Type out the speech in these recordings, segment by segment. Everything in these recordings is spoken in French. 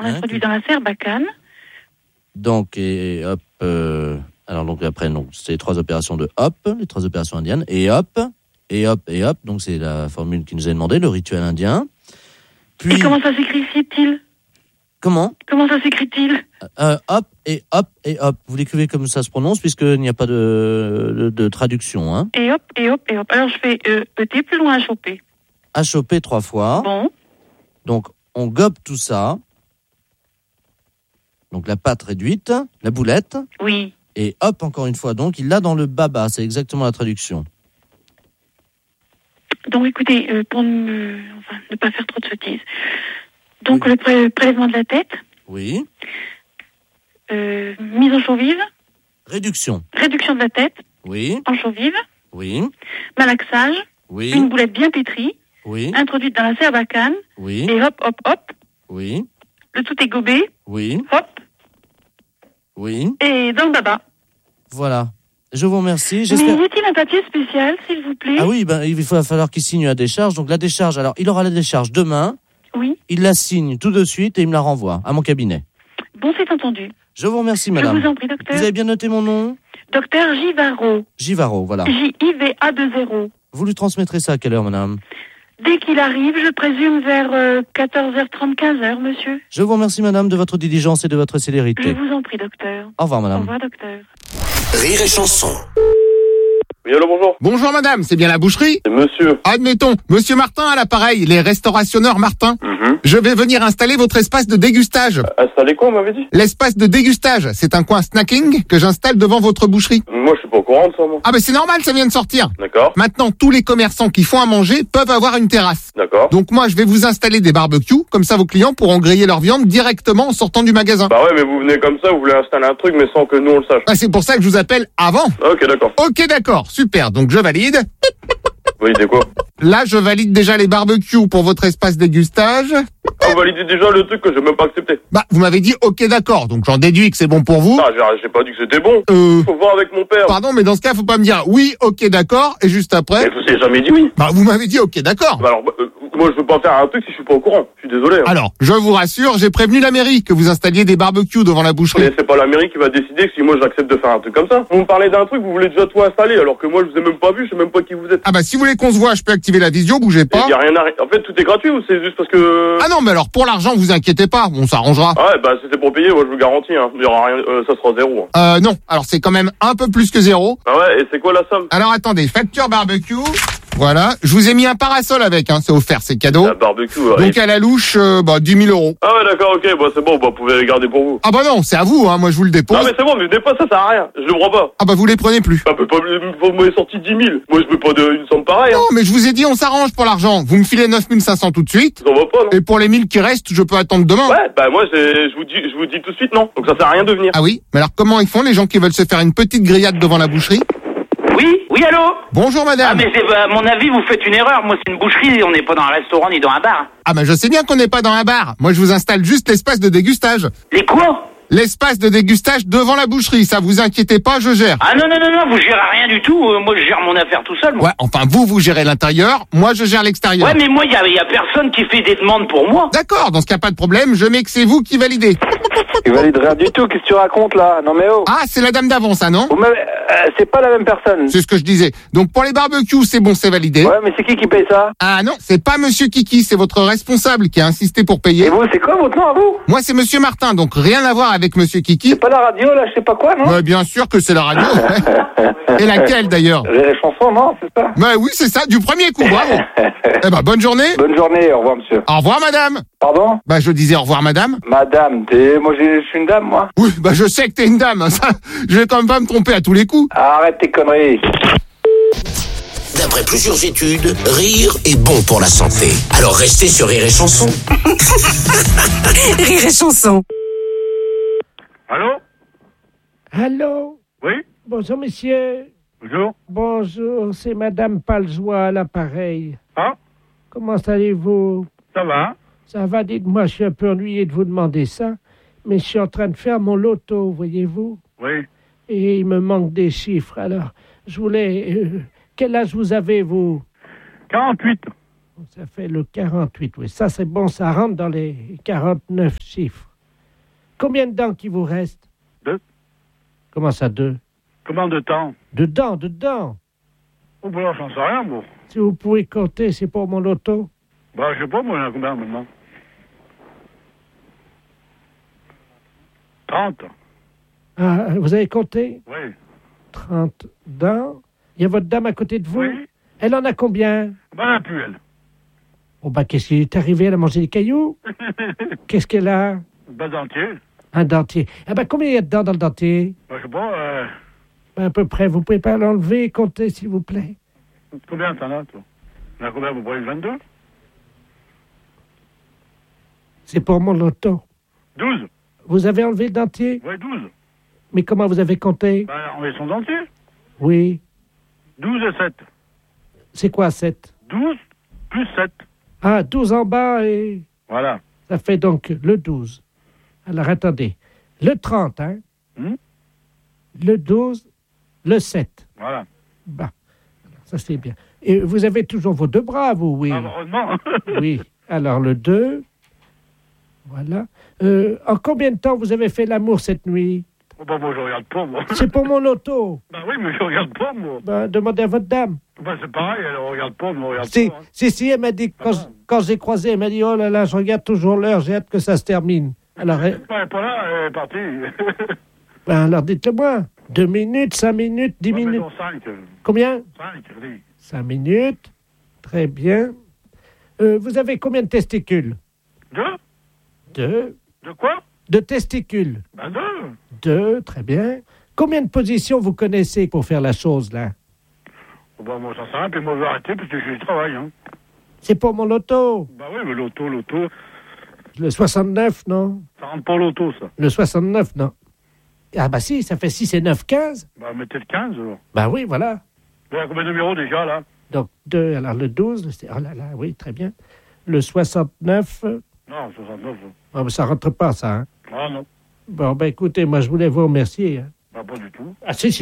On introduit dans la serbacane. Donc, et hop. Alors, donc, après, donc, c'est les 3 opérations de hop, les 3 opérations indiennes. Et hop, et hop, et hop. Donc, c'est la formule qui nous est demandée, le rituel indien. Puis, et comment ça s'écrit-il ? Comment ça s'écrit-il ? Hop, et hop, et hop. Vous l'écrivez comme ça se prononce, puisqu'il n'y a pas de traduction. Hein. Et hop, et hop, et hop. Alors, je fais ET plus loin HOP. HOP 3 fois. Bon. Donc, on gobe tout ça. Donc, la pâte réduite, la boulette. Oui. Et hop, encore une fois. Donc, il l'a dans le baba. C'est exactement la traduction. Donc, écoutez, pour ne pas faire trop de sottises. Donc, le prélèvement de la tête. Oui. Mise en chaux vive. Réduction. Réduction de la tête. Oui. En chaux vive. Oui. Malaxage. Oui. Une boulette bien pétrie. Oui. Introduite dans la serbacane. Oui. Et hop, hop, hop. Oui. Le tout est gobé. Oui. Hop. Oui. Et dans le baba. Voilà. Je vous remercie. Mais J'espère... y a-t-il un papier spécial, s'il vous plaît ? Ah oui, il va falloir qu'il signe la décharge. Donc la décharge, alors il aura la décharge demain. Oui. Il la signe tout de suite et il me la renvoie à mon cabinet. Bon, c'est entendu. Je vous remercie, madame. Je vous en prie, docteur. Vous avez bien noté mon nom ? Docteur Givaro. Givaro, voilà. J-I-V-A-2-0. Vous lui transmettrez ça à quelle heure, madame ? Dès qu'il arrive, je présume vers 14h30, 15h, monsieur. Je vous remercie, madame, de votre diligence et de votre Je célérité. vous en prie, docteur. Au revoir, Au madame. revoir, docteur. Rire et chanson. Oui, allô, bonjour. Bonjour madame, c'est bien la boucherie ? C'est monsieur. Admettons, monsieur Martin à l'appareil, les restaurationneurs Martin. Je vais venir installer votre espace de dégustage. Installez quoi, on m'avait dit ? L'espace de dégustage, c'est un coin snacking que j'installe devant votre boucherie. Moi, je suis pas au courant de ça, moi. Ah ben c'est normal, ça vient de sortir. D'accord. Maintenant, tous les commerçants qui font à manger peuvent avoir une terrasse. D'accord. Donc moi, je vais vous installer des barbecues, comme ça vos clients pourront griller leur viande directement en sortant du magasin. Bah ouais, mais vous venez comme ça, vous voulez installer un truc, mais sans que nous on le sache. Ah, c'est pour ça que je vous appelle avant. Ok, d'accord. Ok, d'accord, super, donc je valide. Oui, c'est quoi ? Là, je valide déjà les barbecues pour votre espace dégustage. Ah, vous validez déjà le truc que j'ai même pas accepté. Bah, vous m'avez dit ok d'accord, donc j'en déduis que c'est bon pour vous. Ah, j'ai pas dit que c'était bon. Faut voir avec mon père. Pardon, mais dans ce cas, faut pas me dire oui, ok d'accord, et juste après. Mais vous avez jamais dit oui. Bah, vous m'avez dit ok d'accord. Bah alors, moi je veux pas faire un truc si je suis pas au courant. Je suis désolé. Hein. Alors, je vous rassure, j'ai prévenu la mairie que vous installiez des barbecues devant la boucherie. Mais c'est pas la mairie qui va décider que si moi j'accepte de faire un truc comme ça. Vous me parlez d'un truc, vous voulez déjà tout installer, alors que moi je vous ai même pas vu, je sais même pas qui vous êtes. Ah bah si vous voulez qu'on se voit, je peux activer la visio, bougez pas. Y a rien à... En fait, tout est gratuit ou c'est juste parce que... Ah non, mais alors pour l'argent, vous inquiétez pas, on s'arrangera. Ah ouais, bah si c'est pour payer, moi je vous garantis, hein. Il y aura rien, ça sera zéro. Hein. Non, alors c'est quand même un peu plus que zéro. Ah ouais, et c'est quoi la somme ? Alors attendez, facture barbecue. Voilà, je vous ai mis un parasol avec, hein, c'est offert, c'est cadeau. La barbecue, Donc à la louche, 10 000 euros. Ah ouais, d'accord, ok, bah c'est bon, bah vous pouvez les garder pour vous. Ah bah non, c'est à vous, hein, moi je vous le dépose. Non mais c'est bon, mais dépose ça sert à rien, je le prends pas. Ah bah vous les prenez plus. Ah bah vous m'avez sorti 10 000, moi je veux pas une somme pareille. Non, mais je vous ai dit, on s'arrange pour l'argent. Vous me filez 9 500 tout de suite. Ça va pas, non ? Et pour les 1000 qui restent, je peux attendre demain. Ouais, bah moi je vous dis tout de suite non, donc ça sert à rien de venir. Ah oui, mais alors comment ils font les gens qui veulent se faire une petite grillade devant la boucherie ? Oui, allô ? Bonjour madame. Ah, mais à mon avis, vous faites une erreur. Moi, c'est une boucherie, on n'est pas dans un restaurant ni dans un bar. Ah bah je sais bien qu'on n'est pas dans un bar. Moi je vous installe juste l'espace de dégustage. Les quoi ? L'espace de dégustage devant la boucherie, ça vous inquiétez pas, je gère. Ah non, vous gérez rien du tout. Moi, je gère mon affaire tout seul, moi. Ouais, enfin vous gérez l'intérieur, moi je gère l'extérieur. Ouais, mais moi, il y a personne qui fait des demandes pour moi. D'accord, dans ce cas pas de problème, je mets que c'est vous qui validez. Tu valides rien du tout, qu'est-ce que tu racontes là ? Non mais oh. Ah, c'est la dame d'avant ça, non ? C'est pas la même personne. C'est ce que je disais. Donc pour les barbecues, c'est bon, c'est validé. Ouais, mais c'est qui paye ça ? Ah non, c'est pas monsieur Kiki, c'est votre responsable qui a insisté pour payer. Et vous, c'est quoi votre nom à vous ? Moi, c'est monsieur Martin, donc rien à voir avec monsieur Kiki. C'est pas la radio là, je sais pas quoi, non ? Ouais, bien sûr que c'est la radio. Et laquelle d'ailleurs ? Les chansons, non, c'est ça ? Bah oui, c'est ça, du premier coup, bravo. Eh ben, bonne journée. Bonne journée, au revoir monsieur. Au revoir madame. Pardon ? Bah je disais au revoir madame. Madame, moi je suis une dame, moi. Oui, bah je sais que t'es une dame, ça, je vais quand même pas me tromper à tous les coups. Arrête tes conneries. D'après plusieurs études, rire est bon pour la santé. Alors restez sur Rire et Chanson. Rire et Chanson. Allô ? Allô ? Oui ? Bonjour, monsieur. Bonjour. Bonjour, c'est Madame Palzois à l'appareil. Ah ? Comment allez-vous ? Ça va ? Ça va, dites-moi, je suis un peu ennuyé de vous demander ça, mais je suis en train de faire mon loto, voyez-vous ? Oui. Et il me manque des chiffres, alors je voulais... quel âge vous avez, vous ? 48. Ça fait le 48, oui. Ça, c'est bon, ça rentre dans les 49 chiffres. Combien de dents qui vous reste? 2. Comment ça, 2? Combien de temps? De dents. Oh, ben là, j'en sais rien, moi. Si vous pouvez compter, c'est pour mon loto. Bah, je sais pas, moi, il y en a combien maintenant? 30. Ah, vous avez compté? Oui. 30 dents. Il y a votre dame à côté de vous? Oui. Elle en a combien? Ben, elle a plus, elle. Oh, bah, qu'est-ce qui est arrivé? Elle a mangé des cailloux? Qu'est-ce qu'elle a? Ben, dentier. Un dentier. Ah, bah, combien il y a de dents dans le dentier? Ben, je sais pas, À peu près. Vous pouvez pas l'enlever et compter, s'il vous plaît? combien t'en as, toi? Il y en a combien, vous prenez 22? C'est pour mon loto. 12. Vous avez enlevé le dentier? Oui, 12. Mais comment vous avez compté? Ben, on met son dentier. Oui. 12 et 7. C'est quoi, 7? 12 plus 7. Ah, 12 en bas et... Voilà. Ça fait donc le 12. Alors, attendez. Le 30, hein? Le 12, le 7. Voilà. Bah, ça c'est bien. Et vous avez toujours vos 2 bras, vous, oui? Heureusement. Oui. Alors, le 2. Voilà. En combien de temps vous avez fait l'amour cette nuit? Oh, ben, moi, je regarde pas, moi. C'est pour mon loto. Ben oui, mais je regarde pas, moi. Ben, demandez à votre dame. Ben, c'est pareil, elle regarde pas, mais on regarde Si, pas. Hein. si, elle m'a dit, quand j'ai croisé, elle m'a dit, oh là là, je regarde toujours l'heure, j'ai hâte que ça se termine. Alors, Elle n'est pas là, elle est partie. ben, alors dites-le-moi. 2 minutes, 5 minutes, 10 minutes. Mettons 5. Combien? 5, oui. 5 minutes. Très bien. Vous avez combien de testicules? 2? 2. De quoi? De testicules? Ben 2. 2, très bien. Combien de positions vous connaissez pour faire la chose, là? Oh, ben, moi, j'en sais rien, puis moi, je vais arrêter, parce que je travaille, hein. C'est pour mon loto. Ben oui, mais l'auto. Le 69, non? Ça rentre pas l'auto, ça. Le 69, non. Ah bah si, ça fait 6 et 9, 15. Ben, mettez le 15, alors. Bah oui, voilà. Il y a combien de numéros, déjà, là? Donc 2, alors le 12, oh là là, oui, très bien. Le 69, Non, 69. oh, ça rentre pas, ça, hein? Ah, non. Bon, ben écoutez, moi, je voulais vous remercier. Hein. Ben, pas du tout. Ah si,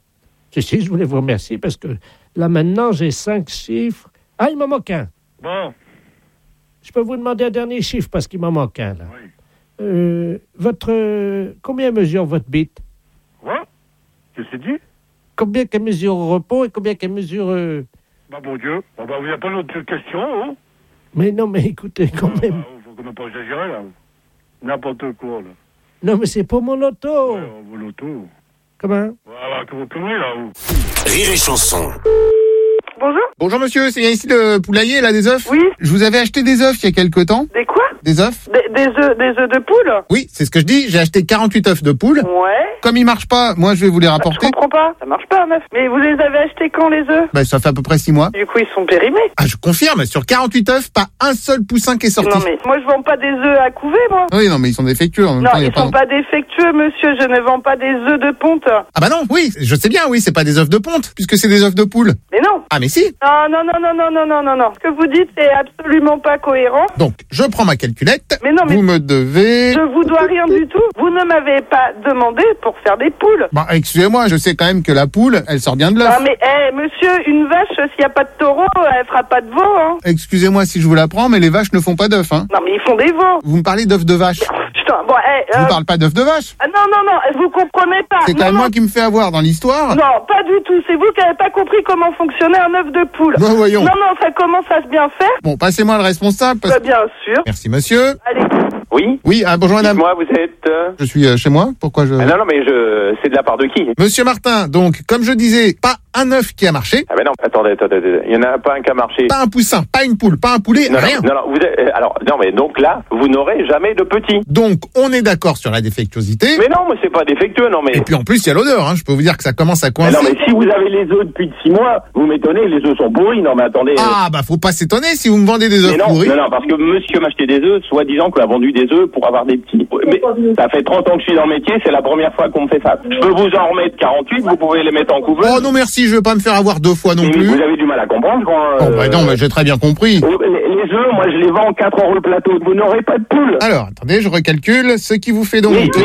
je voulais vous remercier parce que là, maintenant, j'ai 5 chiffres. Ah, il m'en manque un. Bon. Je peux vous demander un dernier chiffre parce qu'il m'en manque un, là. Oui. Combien mesure votre bite? Quoi? Qu'est-ce que c'est dit? Combien qu'elle mesure au repos et combien qu'elle mesure... Ben, mon Dieu. Bon, ben, vous n'avez pas d'autres questions, hein? Mais non, mais écoutez, quand même... Ben, faut quand même pas exagérer, là. N'importe quoi, là. Non, mais c'est pour mon loto. Ouais, vos lotos. Comment? Voilà, que vous conneries, là, vous. Rire et chanson. Bonjour. Bonjour monsieur, c'est bien ici le poulailler, là, des œufs? Oui. Je vous avais acheté des œufs il y a quelque temps. Des quoi? Des œufs? Des œufs de poule? Oui, c'est ce que je dis, j'ai acheté 48 œufs de poule. Ouais. Comme ils marchent pas, moi je vais vous les Je rapporter. comprends pas. Ça marche pas, un œuf. Mais vous les avez achetés quand, les œufs? Ben, ça fait à peu près 6 mois. Du coup, ils sont périmés. Ah, je confirme, sur 48 œufs, pas un seul poussin qui est sorti. Non, mais moi, je vends pas des œufs à couver, moi. Oui, non, mais ils sont défectueux en même Non, temps. il y a ils sont pas défectueux, monsieur. Je ne vends pas des œufs de ponte. Ah bah non, oui, je sais bien, oui, c'est pas des œufs de ponte, puisque c'est des œufs de poule. Mais non. Ah mais si. Non. Ce que vous dites, c'est absolument pas cohérent. Donc, je prends ma calculette. Mais non, mais vous me devez... je vous dois rien du tout. Vous ne m'avez pas demandé pour faire des poules. Bah, excusez-moi, je sais quand même que la poule, elle sort bien de l'œuf. Ah mais, monsieur, une vache, s'il n'y a pas de taureau, elle fera pas de veau, hein. Excusez-moi si je vous la prends, mais les vaches ne font pas d'œufs, hein. Non, mais ils font des veaux. Vous me parlez d'œufs de vache. Putain, bon, Je vous parle pas d'œufs de vache. Ah, non, vous comprenez pas. C'est quand même moi qui me fais avoir dans l'histoire. Non, pas du tout. C'est vous qui n'avez pas compris comment fonctionnait un œuf de poule. Bah, voyons. Non, ça commence à se bien faire. Bon, passez-moi le responsable. Bah, bien sûr. Merci monsieur. Allez. Oui. Oui, bonjour madame. Moi, vous êtes. Je suis chez moi. Pourquoi je... Ah non, mais c'est de la part de qui? Monsieur Martin, donc, comme je disais, pas un œuf qui a marché. Ah ben non, attendez. Il y en a pas un qui a marché. Pas un poussin, pas une poule, pas un poulet, Non, rien. Non, vous êtes, alors, non, mais donc là, vous n'aurez jamais de petits. Donc, on est d'accord sur la défectuosité. Mais non, mais c'est pas défectueux, non, mais. Et puis en plus, il y a l'odeur, hein. Je peux vous dire que ça commence à coincer. Non, mais si vous avez les œufs depuis 6 mois, vous m'étonnez, les œufs sont pourris. Non, mais attendez. Ah, bah, faut pas s'étonner si vous me vendez des œufs non, pourris. Non, parce que monsieur m'achetait des œufs, soi-disant qu'on a vendu des œufs pour avoir des petits. Mais ça fait 30 ans que je suis dans le métier, c'est la première fois qu'on me fait ça. Je peux vous en remettre 48, vous pouvez les mettre en couveuse. Oh non, merci, je veux pas me faire avoir 2 fois non plus. Vous avez du mal à comprendre, je crois. Oh, bah non, mais j'ai très bien compris. Les œufs, moi, je les vends 4 € le plateau. Vous n'aurez pas de poule. Alors, attendez, je recalcule. Ce qui vous fait donc... mais,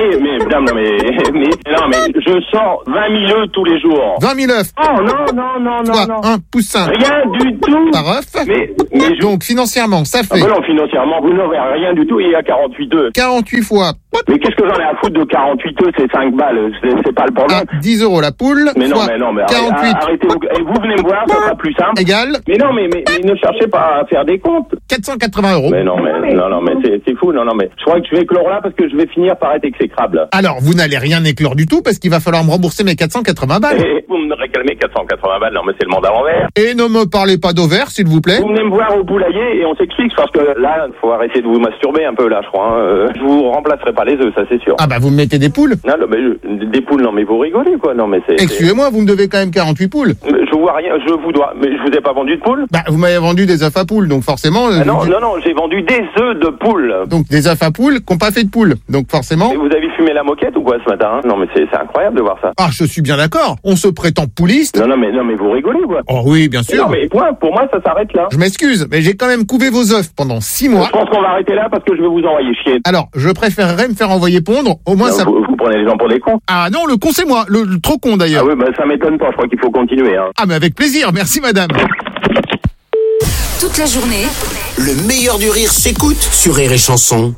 je sors 20 000 œufs tous les jours. 20 000 œufs. Oh, non. Soit un poussin. Rien du tout. Par œuf. Donc, financièrement, ça fait... Ah, bah non, financièrement, vous n'aurez rien du tout, il y a 48 œufs. 48 fois Mais qu'est-ce que j'en ai à foutre de 48 œufs, c'est 5 balles, c'est pas le problème. 10 € la poule. Mais non, fois mais 48. arrêtez, et vous venez me voir, ça sera plus simple. Égal. Mais non, mais ne cherchez pas à faire des comptes. 480 €. Mais non, mais c'est fou, non, mais je crois que je vais éclore là parce que je vais finir par être exécrable. Alors, vous n'allez rien éclore du tout parce qu'il va falloir me rembourser mes 480 balles. Et vous me réclamez 480 balles, non mais c'est le monde à l'envers. Et ne me parlez pas d'ovaire, s'il vous plaît. Vous venez me voir au poulailler et on s'explique parce que là, faut arrêter de vous masturber un peu là, je crois. Hein. Je vous remplacerai pas les œufs, ça c'est sûr. Ah bah vous me mettez des poules. Non, mais des poules, non mais vous rigolez quoi, non mais c'est... Excusez-moi, vous me devez quand même 48 poules. Je vois rien, je vous dois, mais je vous ai pas vendu de poules. Bah vous m'avez vendu des œufs à poules, donc forcément... non, j'ai vendu des œufs de poules. Donc des œufs à poules qui n'ont pas fait de poules, donc forcément... Et vous avez fumé la moquette ou quoi ce matin hein? Non mais c'est incroyable de voir ça. Ah je suis bien d'accord, on se prétend pouliste. Non mais vous rigolez quoi. Oh oui, bien sûr. Non mais point, pour moi ça s'arrête là. Je m'excuse, mais j'ai quand même couvé vos œufs pendant 6 mois. Je pense qu'on va arrêter là parce que je vais vous envoyer chier. Alors, je préférerais me faire envoyer pondre, au moins non, ça... Vous prenez les gens pour des cons. Ah non, le con c'est moi, le trop con d'ailleurs. Ah oui, bah ça m'étonne pas, je crois qu'il faut continuer. Hein. Ah mais avec plaisir, merci madame. Toute la journée, Le meilleur du rire s'écoute sur Rire et Chanson.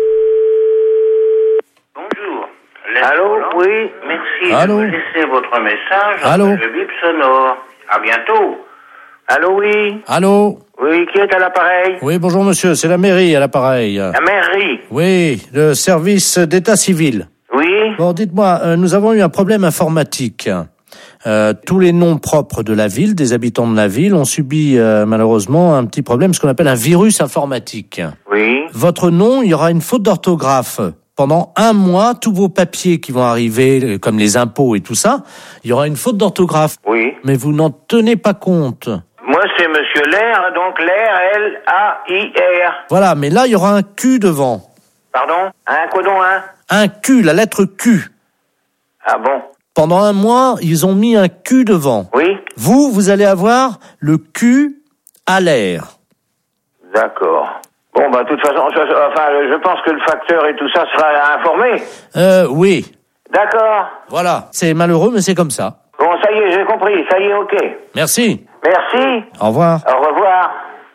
Bonjour. Allô, oui, merci Allô. de me laisser votre message. Allô. Le bip sonore. À bientôt. Allô, oui. Allô. Oui, qui est à l'appareil? Oui, bonjour monsieur, c'est la mairie à l'appareil. La mairie. Oui, le service d'état civil. Oui. Bon, dites-moi, nous avons eu un problème informatique. Tous les noms propres de la ville, des habitants de la ville, ont subi malheureusement un petit problème, ce qu'on appelle un virus informatique. Oui. Votre nom, il y aura une faute d'orthographe. Pendant 1 mois, tous vos papiers qui vont arriver, comme les impôts et tout ça, il y aura une faute d'orthographe. Oui. Mais vous n'en tenez pas compte. Moi, c'est Monsieur Lair, donc Lair, L-A-I-R. Voilà, mais là, il y aura un Q devant. Pardon? Un codon, hein? Un Q, la lettre Q. Ah bon? Pendant 1 mois, ils ont mis un Q devant. Oui. Vous allez avoir le Q à l'air. D'accord. Bon, bah, de toute façon, je pense que le facteur et tout ça sera informé. Oui. D'accord. Voilà. C'est malheureux, mais c'est comme ça. Bon, ça y est, j'ai compris. Ça y est, ok. Merci. Merci. Au revoir. Au revoir.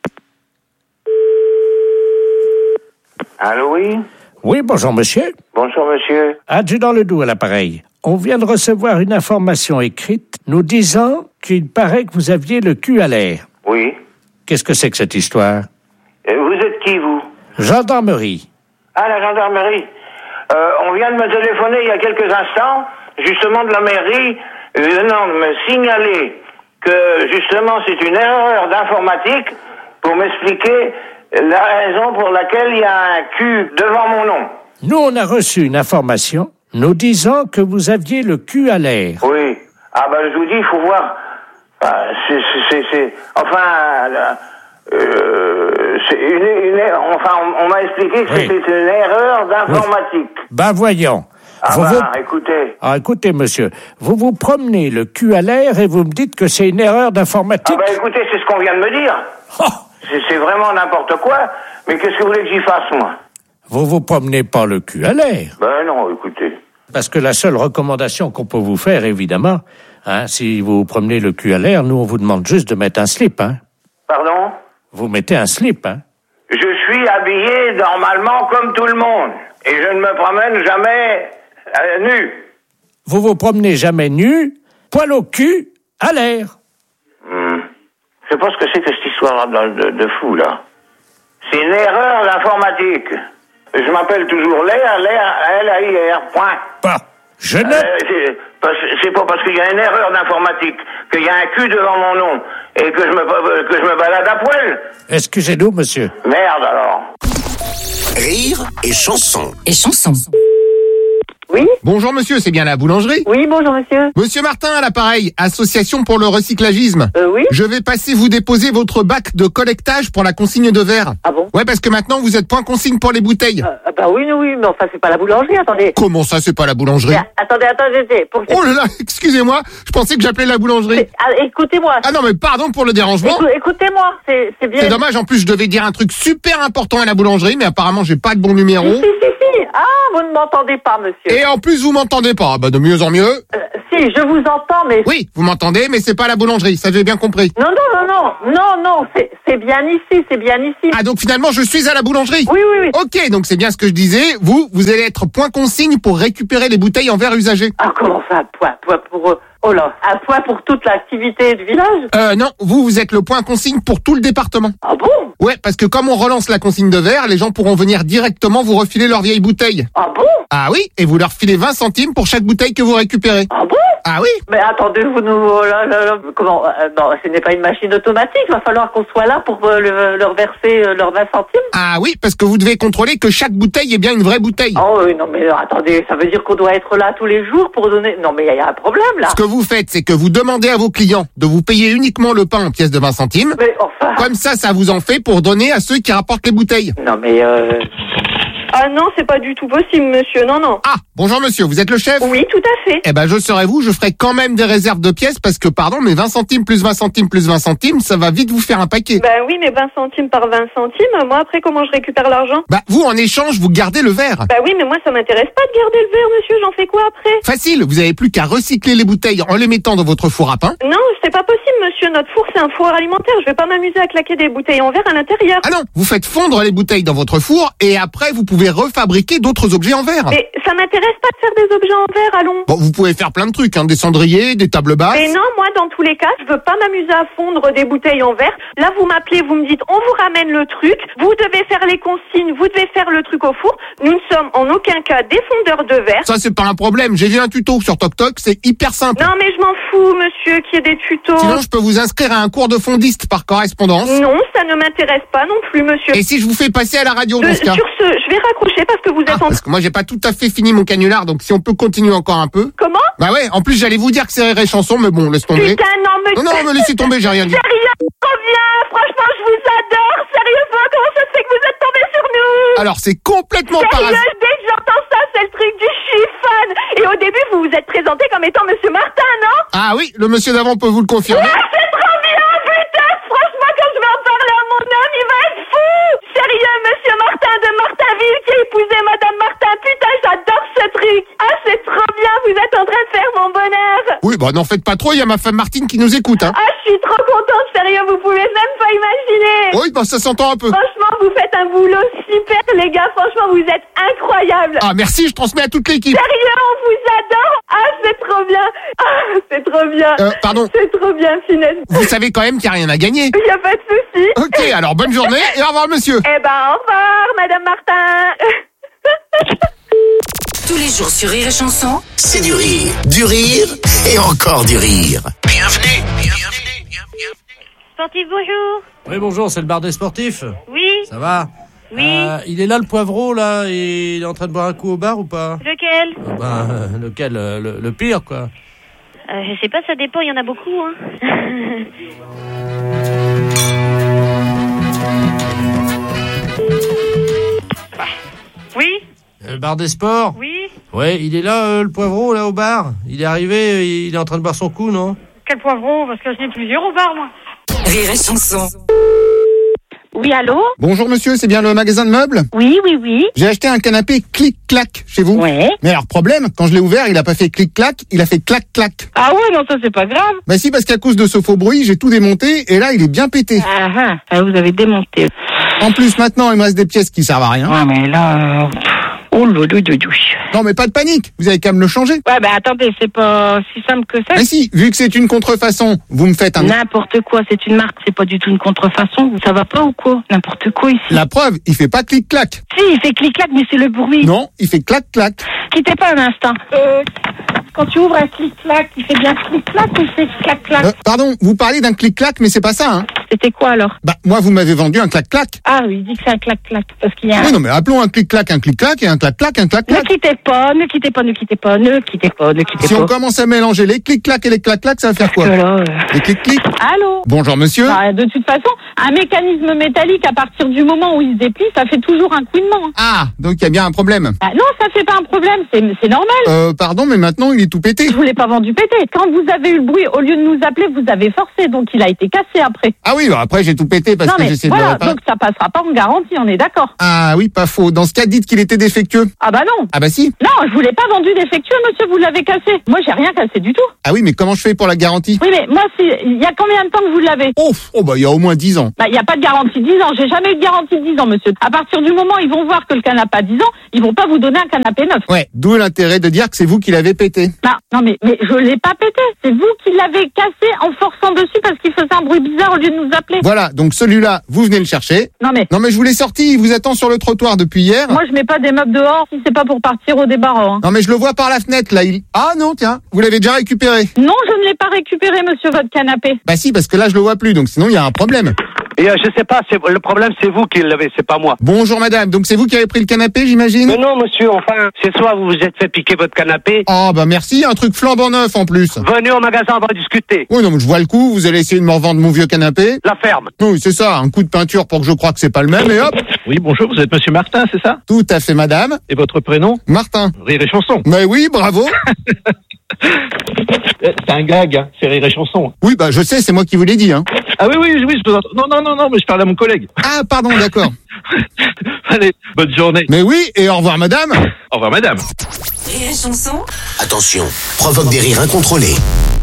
Allô, oui? Oui, bonjour monsieur. Bonjour monsieur. Adjudant Ledoux à l'appareil. On vient de recevoir une information écrite nous disant qu'il paraît que vous aviez le cul à l'air. Oui. Qu'est-ce que c'est que cette histoire? Vous êtes qui, vous? Gendarmerie. Ah, la gendarmerie. On vient de me téléphoner il y a quelques instants, justement de la mairie, venant de me signaler que, justement, c'est une erreur d'informatique pour m'expliquer la raison pour laquelle il y a un Q devant mon nom. Nous, on a reçu une information nous disant que vous aviez le cul à l'air. Oui. Ah, ben, je vous dis, il faut voir. On m'a expliqué que c'était une erreur d'informatique. Ben voyons. Écoutez. Ah, écoutez, monsieur, vous promenez le cul à l'air et vous me dites que c'est une erreur d'informatique. Ah, écoutez, c'est ce qu'on vient de me dire. Oh. C'est vraiment n'importe quoi. Mais qu'est-ce que vous voulez que j'y fasse, moi? Vous promenez pas le cul à l'air. Ben non, écoutez. Parce que la seule recommandation qu'on peut vous faire, évidemment, si vous promenez le cul à l'air, nous, on vous demande juste de mettre un slip, hein. Pardon? Vous mettez un slip, hein. Je suis habillé normalement comme tout le monde. Et je ne me promène jamais nu. Vous promenez jamais nu, poil au cul, à l'air. Je sais pas ce que c'est que cette histoire de fou, là. C'est une erreur d'informatique. Je m'appelle toujours Lair, L-A-I-R, point. Bah, je ne... c'est pas parce qu'il y a une erreur d'informatique qu'il y a un cul devant mon nom et que je me balade à poil. Excusez-nous, monsieur. Merde, alors. Rire et Chanson. Et Chanson. Oui. Bonjour monsieur, c'est bien la boulangerie? Oui, bonjour monsieur. Monsieur Martin à l'appareil, association pour le recyclagisme. Oui. Je vais passer vous déposer votre bac de collectage pour la consigne de verre. Ah bon? Ouais, parce que maintenant vous êtes point consigne pour les bouteilles. Bah oui, mais enfin c'est pas la boulangerie, attendez. Comment ça, c'est pas la boulangerie? Attendez, Oh là là, excusez-moi, je pensais que j'appelais la boulangerie. Écoutez-moi. Ah non, mais pardon pour le dérangement. Écoutez-moi, c'est bien. C'est dommage, en plus je devais dire un truc super important à la boulangerie, mais apparemment j'ai pas le bon numéro. Si. Ah, vous ne m'entendez pas, monsieur. Et en plus vous m'entendez pas, bah de mieux en mieux. Si, Oui, je vous entends, mais... Oui, vous m'entendez, mais c'est pas la boulangerie, ça j'ai bien compris. Non, c'est bien ici. Ah, donc finalement, je suis à la boulangerie? Oui. Ok, donc c'est bien ce que je disais. Vous allez être point consigne pour récupérer les bouteilles en verre usagées. Ah, comment ça, point pour... Oh là, un point pour toute l'activité du village? Non, vous êtes le point consigne pour tout le département. Ah bon? Ouais, parce que comme on relance la consigne de verre, les gens pourront venir directement vous refiler leurs vieilles bouteilles. Ah bon? Ah oui, et vous leur filez 20 centimes pour chaque bouteille que vous récupérez. Ah bon? Ah oui? Mais attendez, vous nous... Oh là, comment... non, ce n'est pas une machine automatique, il va falloir qu'on soit là pour leur verser leurs 20 centimes. Ah oui, parce que vous devez contrôler que chaque bouteille est bien une vraie bouteille. Oh oui, non mais attendez, ça veut dire qu'on doit être là tous les jours pour donner... Non mais il y a un problème là. Ce que vous faites, c'est que vous demandez à vos clients de vous payer uniquement le pain en pièces de 20 centimes. Mais enfin... Comme ça vous en fait pour donner à ceux qui rapportent les bouteilles. Non mais Ah non, c'est pas du tout possible, monsieur, non. Ah, bonjour monsieur, vous êtes le chef? Oui, tout à fait. Eh ben, je serai vous, je ferai quand même des réserves de pièces parce que, pardon, mais 20 centimes plus 20 centimes plus 20 centimes, ça va vite vous faire un paquet. Ben oui, mais 20 centimes par 20 centimes, moi après, comment je récupère l'argent? Bah, vous, en échange, vous gardez le verre. Bah oui, mais moi, ça m'intéresse pas de garder le verre, monsieur, j'en fais quoi après? Facile, vous avez plus qu'à recycler les bouteilles en les mettant dans votre four à pain. Non, c'est pas possible, monsieur, notre four, c'est un four alimentaire, je vais pas m'amuser à claquer des bouteilles en verre à l'intérieur. Ah non, vous faites fondre les bouteilles dans votre four et après, vous pouvez refabriquer d'autres objets en verre. Mais ça m'intéresse pas de faire des objets en verre, allons. Bon, vous pouvez faire plein de trucs, hein, des cendriers, des tables basses. Mais non, moi, dans tous les cas, je veux pas m'amuser à fondre des bouteilles en verre. Là, vous m'appelez, vous me dites, on vous ramène le truc, vous devez faire les consignes, vous devez faire le truc au four. Nous ne sommes en aucun cas des fondeurs de verre. Ça, c'est pas un problème. J'ai vu un tuto sur TokTok, c'est hyper simple. Non, mais je m'en fous, monsieur, qu'il y ait des tutos. Sinon, je peux vous inscrire à un cours de fondiste par correspondance. Non, ça ne m'intéresse pas non plus, monsieur. Et si je vous fais passer à la radio, dans ce cas? Sur ce, je vais raccrocher parce que vous êtes en... Parce que moi, j'ai pas tout à fait fini mon canular, donc si on peut continuer encore un peu. Comment? Bah ouais, en plus, j'allais vous dire que c'est Rire et Chanson, mais bon, laisse tomber. Putain, non, mais... Non, mais laissez tomber, j'ai rien dit. Sérieux, trop bien, franchement, je vous adore. Sérieusement, comment ça se fait que vous êtes tombés sur nous? Alors, c'est complètement par hasard. Sérieux, dès que j'entends ça, c'est le truc du je suis fan. Et au début, vous vous êtes présenté comme étant Monsieur Martin, non? Ah oui, le monsieur d'avant peut vous le confirmer. Ouais, c'est trop bien, putain. Franchement, quand je vais en parler à mon homme, il va être fou. Sérieux, Monsieur Martin de Martinville qui a épousé Madame Martin. Putain, j'adore ce truc. Ah, c'est trop bien, vous êtes en train de faire mon bonheur. Oui, bah n'en faites pas trop, il y a ma femme Martine qui nous écoute, hein. Ah, je suis trop contente, sérieux, vous pouvez même pas imaginer. Oui, bah ça s'entend un peu. Franchement, vous faites un boulot super, les gars. Franchement, vous êtes incroyables. Ah, merci, je transmets à toute l'équipe. Sérieux, on vous adore. Ah, c'est trop bien. Ah, c'est trop bien. Pardon. C'est trop bien, finesse. Vous savez quand même qu'il n'y a rien à gagner. Il n'y a pas de souci. Ok, alors bonne journée et au revoir, monsieur. Eh ben, au revoir, Madame Martin. Tous les jours sur Rire et Chanson, C'est du rire et encore du rire. Bienvenue. Sportif, bonjour. Oui, bonjour, c'est le bar des sportifs. Oui. Ça va? Oui. Il est là, le poivreau, là, et il est en train de boire un coup au bar ou pas? Lequel? Lequel? Le pire, quoi. Je sais pas, ça dépend, il y en a beaucoup, hein. Oui. Le bar des sports? Oui. Ouais, il est là, le poivreau, là, au bar. Il est arrivé, il est en train de boire son coup, non? Quel poivreau? Parce que j'en ai plusieurs au bar, moi. Rire et Chanson. Oui, allô? Bonjour monsieur, c'est bien le magasin de meubles? Oui. J'ai acheté un canapé clic-clac chez vous. Ouais. Mais alors problème, quand je l'ai ouvert, il a pas fait clic-clac, il a fait clac-clac. Ah ouais, non, ça c'est pas grave. Bah si, parce qu'à cause de ce faux bruit, j'ai tout démonté et là, il est bien pété. Ah, vous avez démonté. En plus, maintenant, il me reste des pièces qui servent à rien. Ouais, mais là... Oh là là là. Non, mais pas de panique, vous avez qu'à me le changer. Ouais, bah attendez, c'est pas si simple que ça. Mais si, vu que c'est une contrefaçon, vous me faites un... N'importe quoi, c'est une marque, c'est pas du tout une contrefaçon. Ça va pas ou quoi? N'importe quoi ici. La preuve, il fait pas clic-clac. Si, il fait clic-clac, mais c'est le bruit. Non, il fait clac-clac. Quittez pas un instant. Quand tu ouvres un clic-clac, il fait bien clic-clac ou il fait clac-clac? Pardon, vous parlez d'un clic-clac, mais c'est pas ça, hein? C'était quoi alors? Bah, moi, vous m'avez vendu un clac-clac. Ah oui, il dit que c'est un clac-clac. Parce qu'il y a un... Oui, non, mais appelons un clic-clac et un clac-clac. Ne quittez pas. Si on commence à mélanger les clic-clac et les clac-clac, ça va faire quoi? Les clic-clic. Allô? Bonjour, monsieur. Bah, de toute façon, un mécanisme métallique, à partir du moment où il se déplie, ça fait toujours un couinement. Ah, donc il y a bien un problème. Bah, non, ça fait pas un problème, c'est normal. Pardon, mais maintenant, il est tout pété. Je vous l'ai pas vendu pété. Quand vous avez eu le bruit, au lieu de nous appeler, vous avez forcé, donc il a été cassé après. Ah oui, bah après j'ai tout pété parce non, que mais j'essaie voilà, de le réparer. donc ça passera pas en garantie, on est d'accord. Ah oui, pas faux. Dans ce cas, dites qu'il était défectueux. Ah bah non. Ah bah si. Non, je vous l'ai pas vendu défectueux, monsieur, vous l'avez cassé. Moi, j'ai rien cassé du tout. Ah oui, mais comment je fais pour la garantie? Oui, mais moi, il y a combien de temps que vous l'avez? Oh bah il y a au moins 10 ans. Bah, il y a pas de garantie 10 ans. J'ai jamais eu de garantie 10 ans, monsieur. À partir du moment où ils vont voir que le canapé a 10 ans, ils vont pas vous donner un canapé neuf. Ouais, d'où l'intérêt de dire que c'est vous qui l'avez pété. Non, mais je l'ai pas pété. C'est vous qui l'avez cassé en forçant dessus parce qu'il faisait un bruit bizarre au lieu de nous appeler. Voilà, donc celui-là, vous venez le chercher. Non mais je vous l'ai sorti, il vous attend sur le trottoir depuis hier. Moi, je mets pas des meubles dehors si c'est pas pour partir au débarras. Hein. Non mais je le vois par la fenêtre là. Ah non, tiens, vous l'avez déjà récupéré. Non, je ne l'ai pas récupéré, monsieur, votre canapé. Bah si, parce que là je le vois plus, donc sinon il y a un problème. Et je sais pas, le problème c'est vous qui l'avez, c'est pas moi. Bonjour madame, donc c'est vous qui avez pris le canapé, j'imagine? Mais non monsieur, enfin, c'est soit vous vous êtes fait piquer votre canapé. Oh bah merci, un truc flambant neuf en plus. Venez au magasin, on va discuter. Oui non mais je vois le coup, vous allez essayer de me revendre mon vieux canapé. La ferme. Oui c'est ça, un coup de peinture pour que je croie que c'est pas le même et hop. Oui bonjour, vous êtes monsieur Martin, c'est ça? Tout à fait madame. Et votre prénom? Martin. Rire et chanson. Mais oui, bravo. C'est un gag, hein. C'est Rire et chanson. Oui bah je sais, c'est moi qui vous l'ai dit hein. Ah oui, je vous entends. Non, mais je parle à mon collègue. Ah, pardon, d'accord. Allez, bonne journée. Mais oui, et au revoir, madame. Au revoir, madame. Rire et chanson. Attention, provoque des rires incontrôlés.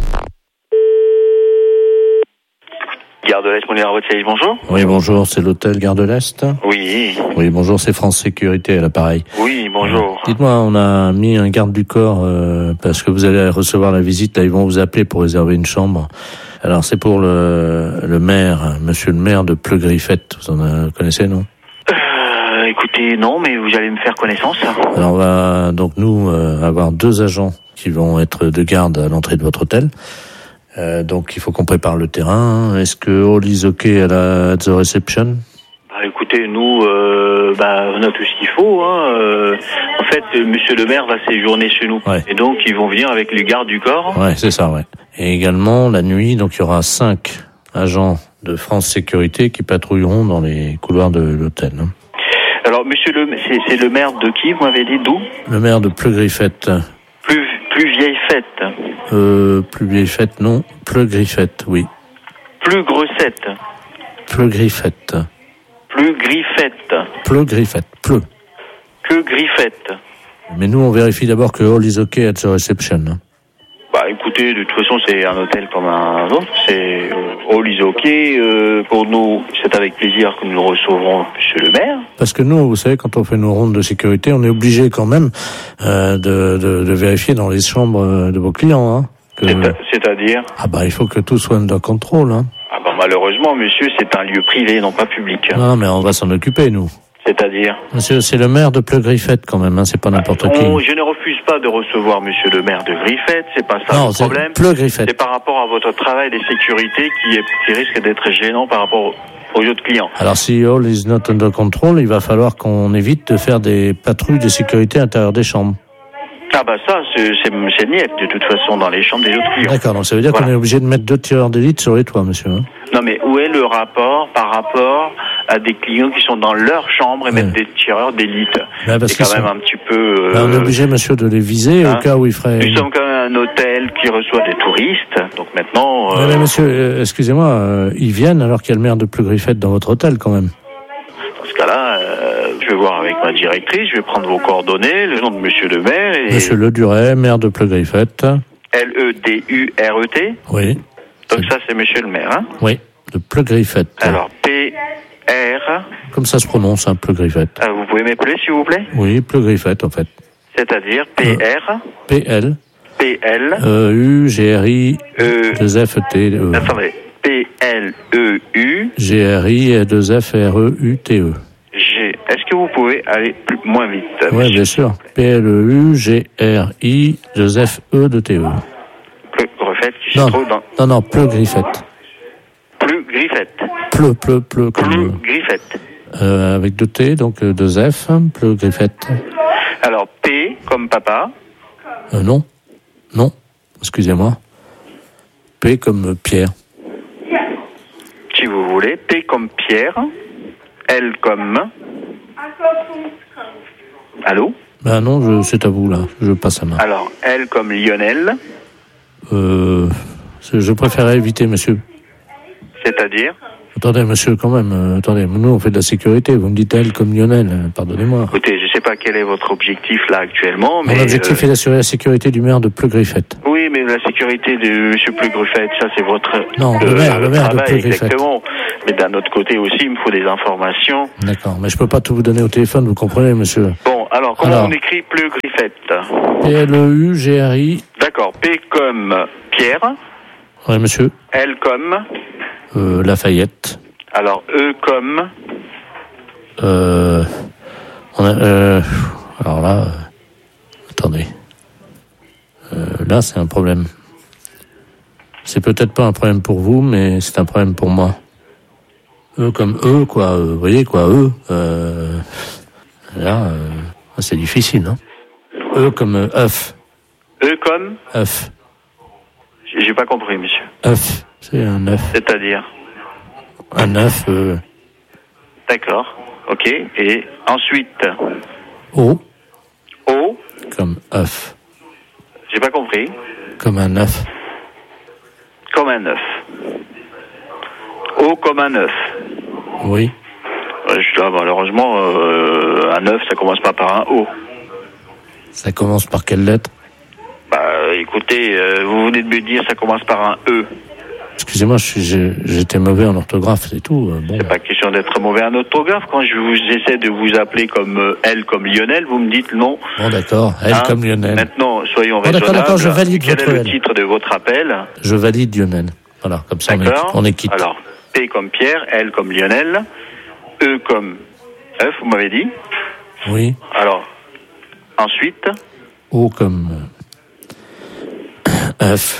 Gare de l'Est, Moulin Rothschild, bonjour. Oui, bonjour, c'est l'hôtel Gare de l'Est. Oui. Oui, bonjour, c'est France Sécurité à l'appareil. Oui, bonjour. Dites-moi, on a mis un garde du corps parce que vous allez recevoir la visite. Là, ils vont vous appeler pour réserver une chambre. Alors, c'est pour le maire, monsieur le maire de Pleu-Griffette. Vous en connaissez, non? Écoutez, non, mais vous allez me faire connaissance. Alors, on va donc nous avoir 2 agents qui vont être de garde à l'entrée de votre hôtel. Donc, il faut qu'on prépare le terrain. Est-ce que all is okay at the reception? Écoutez, nous, on a tout ce qu'il faut. Hein. En fait, monsieur le maire va séjourner chez nous. Ouais. Et donc, ils vont venir avec les gardes du corps. Ouais, c'est ça, ouais. Et également, la nuit, donc il y aura 5 agents de France Sécurité qui patrouilleront dans les couloirs de l'hôtel. Hein. Alors, monsieur c'est le maire de qui, vous m'avez dit, d'où? Le maire de Pleu-Griffette. Plus vieille fête. Plus vieille fête, non. Pleu-Griffette, oui. Plus grossette. Pleu-Griffette. Plus griffette. Pleu-Griffette. Pleu. Que griffette. Mais nous, on vérifie d'abord que all is okay at the reception. Hein. Écoutez, de toute façon, c'est un hôtel comme un autre. C'est all is okay. Pour nous, c'est avec plaisir que nous recevrons monsieur le maire. Parce que nous, vous savez, quand on fait nos rondes de sécurité, on est obligé quand même de vérifier dans les chambres de vos clients. Hein, c'est-à-dire? Il faut que tout soit under control. Hein. Malheureusement, monsieur, c'est un lieu privé, non pas public. Non, mais on va s'en occuper, nous. C'est-à-dire? Monsieur, c'est le maire de Pleu-Griffette quand même, hein, c'est pas n'importe qui. Je ne refuse pas de recevoir monsieur le maire de Griffette, c'est pas ça non, le problème. Pleu-Griffette. C'est par rapport à votre travail de sécurité qui risque d'être gênant par rapport aux autres clients. Alors si all is not under control, il va falloir qu'on évite de faire des patrouilles de sécurité à l'intérieur des chambres. Ça, c'est niette, de toute façon, dans les chambres des autres clients. D'accord, donc ça veut dire qu'on est obligé de mettre 2 tireurs d'élite sur les toits, monsieur. Hein. Non, mais où est le rapport par rapport à des clients qui sont dans leur chambre et mettre des tireurs d'élite? C'est quand même un petit peu... on est obligé, monsieur, de les viser au cas où ils feraient... Nous sommes quand même un hôtel qui reçoit des touristes, donc maintenant... Mais monsieur, excusez-moi, ils viennent alors qu'il y a le maire de Pleu-Griffette dans votre hôtel, quand même. Dans ce cas-là, je vais voir avec ma directrice, je vais prendre vos coordonnées, le nom de monsieur le maire et... Monsieur Le Duret, maire de Pleu-Griffette. L-E-D-U-R-E-T? Oui. Donc ça, c'est monsieur le maire, hein? Oui, de Pleu-Griffette. Alors, P-R... Comme ça se prononce, hein, Pleu-Griffette. Vous pouvez m'appeler, s'il vous plaît? Oui, Pleu-Griffette, en fait. C'est-à-dire P-R... P-L... P-L... U-G-R-I... 2-F-T-E... Attendez. P-L-E-U... G-R-I... 2-F-R-E-U-T-E... Est-ce que vous pouvez aller moins vite? Oui, bien sûr. P-L-E-U-G-R-I... 2-F-E-T-E... Pleu-Griffette qui se trouve dans... Non, Pleu-Griffette. Pleu-Griffette. Pleu comme... Pleu-Griffette. Avec 2 T, donc 2 F, Pleu-Griffette. Alors, P comme papa. Non, excusez-moi. P comme Pierre. Si vous voulez, P comme Pierre. L comme... Allô? Ben non, c'est à vous là, je passe la main. Alors, L comme Lionel. Je préférerais éviter, monsieur. C'est-à-dire? Attendez, monsieur, quand même, attendez, nous on fait de la sécurité, vous me dites elle comme Lionel, pardonnez-moi. Écoutez, je sais pas quel est votre objectif là actuellement, mais... Mon objectif est d'assurer la sécurité du maire de Pleu-Griffette. Oui, mais la sécurité de M. Pleu-Griffette, ça c'est votre... Non, le maire de travail, Pleu-Griffette. exactement. Mais d'un autre côté aussi, il me faut des informations. D'accord, mais je peux pas tout vous donner au téléphone, vous comprenez, monsieur. Bon, alors, comment on écrit Pleu-Griffette? P-L-E-U-G-R-I. D'accord, P comme Pierre. Oui, monsieur. L comme... Lafayette. Alors, E comme... Alors là... attendez. Là, c'est un problème. C'est peut-être pas un problème pour vous, mais c'est un problème pour moi. E comme E, quoi. Vous voyez, quoi, E. Là, c'est difficile, hein. E comme œuf. E comme... œuf. J'ai pas compris, monsieur. œuf. C'est un œuf. C'est-à-dire? Un œuf. D'accord. Ok. Et ensuite? O. O. Comme œuf. J'ai pas compris. Comme un œuf. Comme un œuf. O comme un œuf. Oui. Malheureusement, un œuf, ça commence pas par un O. Ça commence par quelle lettre? Bah, écoutez, vous venez de me dire ça commence par un E. Excusez-moi, j'étais mauvais en orthographe, c'est tout. Bon. C'est pas question d'être mauvais en orthographe. Quand j'essaie de vous appeler comme L comme Lionel, vous me dites non. Bon, d'accord, L comme Lionel. Maintenant, soyons bon, raisonnables. D'accord, je valide Quel votre est le L. titre de votre appel? Je valide Lionel. Voilà, comme ça on est quitte. Alors, P comme Pierre, L comme Lionel, E comme œuf, vous m'avez dit? Oui. Alors, ensuite? O comme œuf.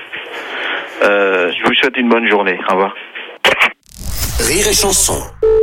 Je vous souhaite une bonne journée. Au revoir. Rire et chanson.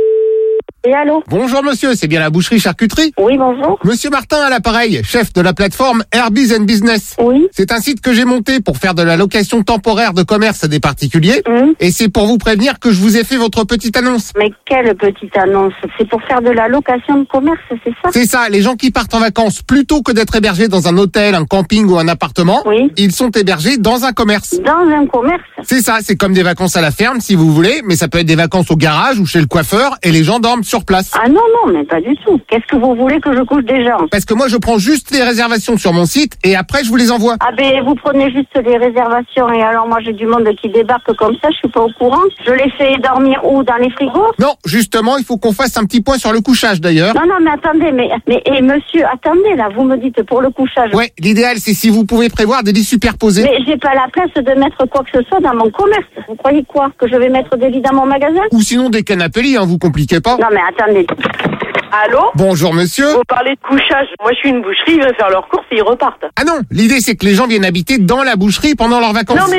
Et allô? Bonjour monsieur, c'est bien la boucherie charcuterie? Oui, bonjour. Monsieur Martin à l'appareil, chef de la plateforme Airbiz and Business. Oui. C'est un site que j'ai monté pour faire de la location temporaire de commerce à des particuliers. Et c'est pour vous prévenir que je vous ai fait votre petite annonce. Mais quelle petite annonce? C'est pour faire de la location de commerce, c'est ça? C'est ça, les gens qui partent en vacances, plutôt que d'être hébergés dans un hôtel, un camping ou un appartement, ils sont hébergés dans un commerce. Dans un commerce? C'est ça, c'est comme des vacances à la ferme si vous voulez, mais ça peut être des vacances au garage ou chez le coiffeur et les gens dorment sur place. Ah non, mais pas du tout. Qu'est-ce que vous voulez que je couche des gens? Parce que moi je prends juste les réservations sur mon site et après je vous les envoie. Ah ben vous prenez juste les réservations et alors moi j'ai du monde qui débarque comme ça, je suis pas au courant. Je les fais dormir où? Dans les frigos? Non, justement, il faut qu'on fasse un petit point sur le couchage d'ailleurs. Non, mais attendez, mais monsieur, attendez là, vous me dites pour le couchage. Ouais, l'idéal c'est si vous pouvez prévoir des lits superposés. Mais j'ai pas la place de mettre quoi que ce soit dans mon commerce. Vous croyez quoi? Que je vais mettre des lits dans mon magasin? Ou sinon des canapés lits, hein, vous compliquez pas. Non mais attendez. Allô? Bonjour monsieur. Vous parlez de couchage. Moi je suis une boucherie, ils viennent faire leurs courses et ils repartent. Ah non, l'idée c'est que les gens viennent habiter dans la boucherie pendant leurs vacances. Non mais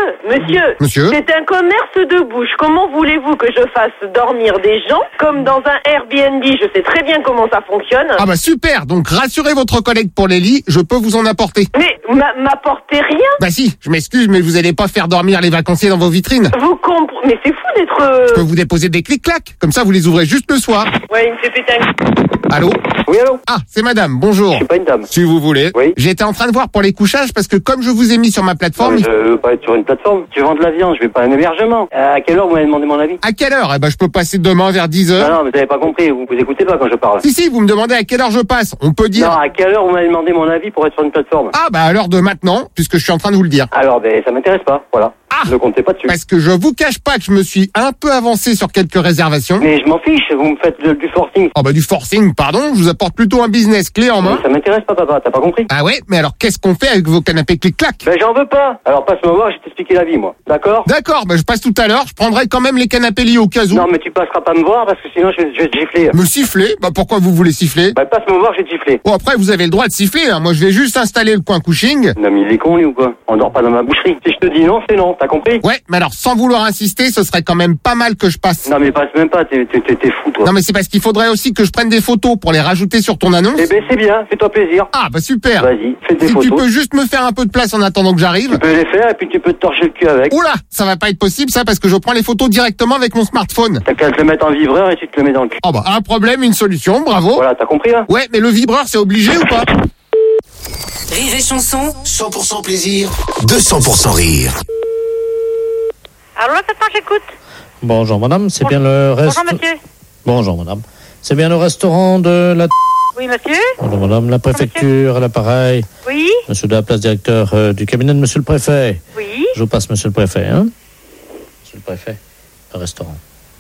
monsieur, c'est un commerce de bouche. Comment voulez-vous que je fasse dormir des gens comme dans un Airbnb? Je sais très bien comment ça fonctionne. Ah bah super, donc rassurez votre collègue pour les lits, je peux vous en apporter. Mais m'apportez rien? Bah si, je m'excuse, mais vous allez pas faire dormir les vacanciers dans vos vitrines. Vous comprenez? Mais c'est fou d'être... Je peux vous déposer des clics-clacs, comme ça vous les ouvrez juste le soir. Ouais, il me fait péter un... Allô? Oui, allô? Ah, c'est madame, bonjour. Je suis pas une dame. Si vous voulez. Oui. J'étais en train de voir pour les couchages parce que comme je vous ai mis sur ma plateforme... Non, je veux pas être sur une plateforme. Tu vends de la viande, je vais pas un hébergement. À quelle heure vous m'avez demandé mon avis? À quelle heure? Eh ben, je peux passer demain vers 10h. Non, mais vous avez pas compris, vous écoutez pas quand je parle. Si, vous me demandez à quelle heure je passe. On peut dire... Non, à quelle heure vous m'avez demandé mon avis pour être sur une plateforme? Ah, bah à l'heure de maintenant, puisque je suis en train de vous le dire. Alors, ben, ça m'intéresse pas, voilà. Ah! Ne comptez pas dessus. Parce que je vous cache pas que je me suis un peu avancé sur quelques réservations. Mais je m'en fiche, vous me faites du forcing. Oh bah du forcing, pardon, je vous apporte plutôt un business clé en main. Mais ça m'intéresse pas, papa, t'as pas compris? Ah ouais, mais alors qu'est-ce qu'on fait avec vos canapés clic-clac? Ben j'en veux pas. Alors passe-moi voir, je vais t'expliquer la vie, moi. D'accord? D'accord, bah je passe tout à l'heure, je prendrai quand même les canapés lits au cas où. Non, mais tu passeras pas me voir parce que sinon je vais te gifler. Me siffler? Bah pourquoi vous voulez siffler? Bah passe-moi voir, je vais te gifler. Bon après vous avez le droit de siffler, hein. Moi je vais juste installer le coin couching. Non mais il est con lui ou quoi? On dort pas dans ma boucherie. Si je te dis non, c'est non, t'as compris? Ouais, mais alors sans vouloir insister, ce serait quand même pas mal que je passe. Non mais passe même pas, t'es fou toi. Non mais c'est parce qu'il faudrait aussi que je prenne des photos photos pour les rajouter sur ton annonce. Eh ben c'est bien, fais-toi plaisir. Ah bah super. Vas-y, fais des Si photos. tu peux juste me faire un peu de place en attendant que j'arrive. Tu peux les faire et puis tu peux te torcher le cul avec. Oula, ça va pas être possible ça parce que je prends les photos directement avec mon smartphone. T'as qu'à te le mettre en vibreur et tu te le mets dans le cul. Oh bah un problème, une solution, bravo. Voilà, t'as compris là? Ouais, mais le vibreur c'est obligé ou pas? Rire et chanson. 100% plaisir, 200% rire. Allô, attends, j'écoute. Bonjour madame, c'est bien le restaurant. Bonjour, monsieur. Bonjour madame. C'est bien le restaurant de la... Oui, monsieur. Bonjour madame, la préfecture, à l'appareil. Oui. Monsieur de la place, directeur du cabinet de monsieur le préfet. Oui. Je vous passe monsieur le préfet, hein. Monsieur le préfet, le restaurant.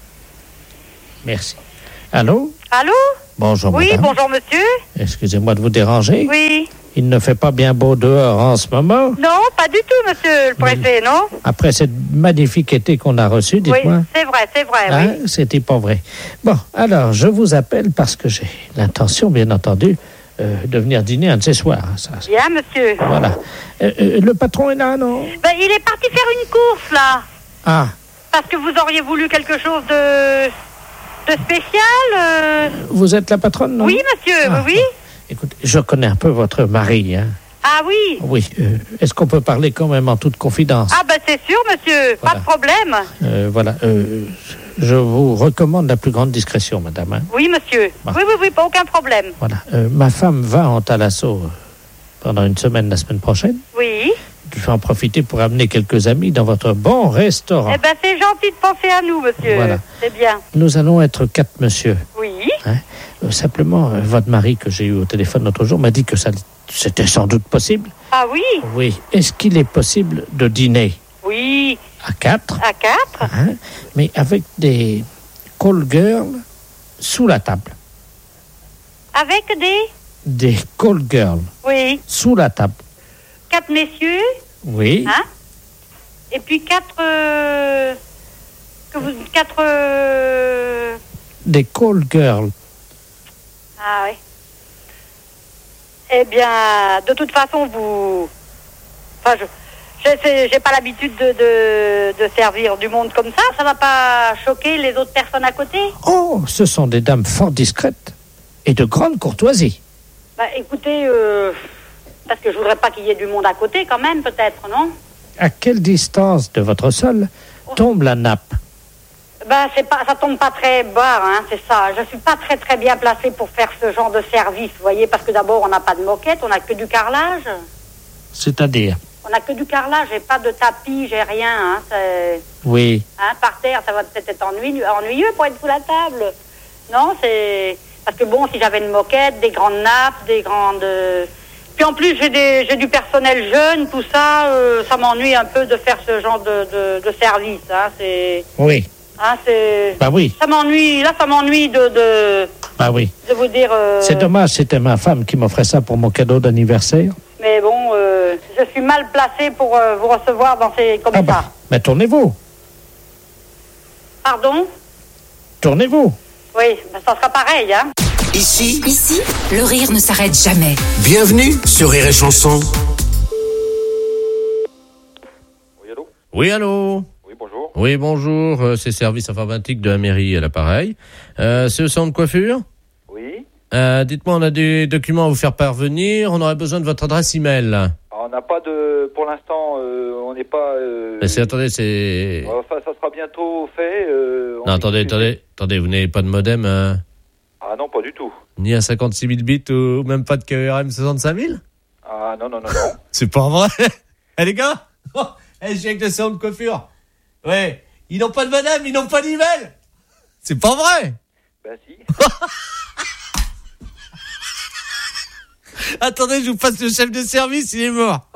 Merci. Allô? Allô? Bonjour Oui, madame. bonjour, monsieur. Excusez-moi de vous déranger. Oui. Il ne fait pas bien beau dehors en ce moment. Non, pas du tout, monsieur le préfet, non? Après cette magnifique été qu'on a reçu, dites-moi. Oui, c'est vrai, Hein, oui. c'était pas vrai. Bon, alors, je vous appelle parce que j'ai l'intention, bien entendu, de venir dîner un de ces soirs. Ça. Bien, monsieur. Voilà. Le patron est là, non? Ben, il est parti faire une course, là. Ah, Parce que vous auriez voulu quelque chose de spécial. vous êtes la patronne, non? Oui, monsieur, Ah, oui. Écoutez, je connais un peu votre mari, hein. Ah oui. Oui. Est-ce qu'on peut parler quand même en toute confidence? Ah ben c'est sûr, monsieur, pas de problème. Voilà. Je vous recommande la plus grande discrétion, madame. Hein. Oui, monsieur. Bon. Oui, pas aucun problème. Voilà. Ma femme va en Thalasso pendant une semaine la semaine prochaine. Oui. Je vais en profiter pour amener quelques amis dans votre bon restaurant. Eh ben c'est gentil de penser à nous, monsieur. Voilà. C'est bien. Nous allons être 4 monsieur. Oui. Hein. Simplement, votre mari que j'ai eu au téléphone l'autre jour m'a dit que c'était sans doute possible. Ah oui. Oui. Est-ce qu'il est possible de dîner Oui. à 4? À 4. Hein, mais avec des call girls sous la table. Avec Des call girls Oui. sous la table. 4 messieurs. Oui. Hein? Et puis 4... Des call girls. Ah oui. Eh bien, de toute façon, vous... Enfin, j'ai pas l'habitude de servir du monde comme ça. Ça va pas choquer les autres personnes à côté? Oh, ce sont des dames fort discrètes et de grande courtoisie. Bah, écoutez, parce que je voudrais pas qu'il y ait du monde à côté, quand même, peut-être, non? À quelle distance de votre sol tombe la nappe? Ben, ça tombe pas très bas, hein, c'est ça. Je suis pas très bien placée pour faire ce genre de service, vous voyez, parce que d'abord, on n'a pas de moquette, on n'a que du carrelage. C'est-à-dire? On n'a que du carrelage, j'ai pas de tapis, j'ai rien, hein, Oui. hein, par terre, ça va peut-être être ennuyeux pour être sous la table. Non, c'est... Parce que bon, si j'avais une moquette, des grandes nappes, des grandes... Puis en plus, j'ai du personnel jeune, tout ça, ça m'ennuie un peu de faire ce genre de service, hein, c'est... Oui. Hein, c'est... Bah oui. Ça m'ennuie de Bah oui. vous dire... C'est dommage, c'était ma femme qui m'offrait ça pour mon cadeau d'anniversaire. Mais bon, je suis mal placée pour vous recevoir dans ces... comme ça. Mais tournez-vous. Pardon? Tournez-vous. Oui, ben, ça sera pareil, hein. Ici, le rire ne s'arrête jamais. bienvenue sur Rire et Chanson. Oui, allô? Oui, bonjour. Oui, bonjour. C'est service informatique de la mairie à l'appareil. C'est le salon de coiffure? Oui. Dites-moi, on a des documents à vous faire parvenir. On aurait besoin de votre adresse email. On n'a pas de... Pour l'instant, on n'est pas... Attendez, c'est... Enfin, ça sera bientôt fait. Non, attendez, vous n'avez pas de modem, hein? Ah non, pas du tout. Ni à 56 000 bits ou même pas de KRM 65 000? Ah non. C'est pas vrai. Eh les gars, je suis avec le salon de coiffure. Ouais, ils n'ont pas de modem, ils n'ont pas d'email. C'est pas vrai. Bah si. Attendez, je vous passe le chef de service, il est mort.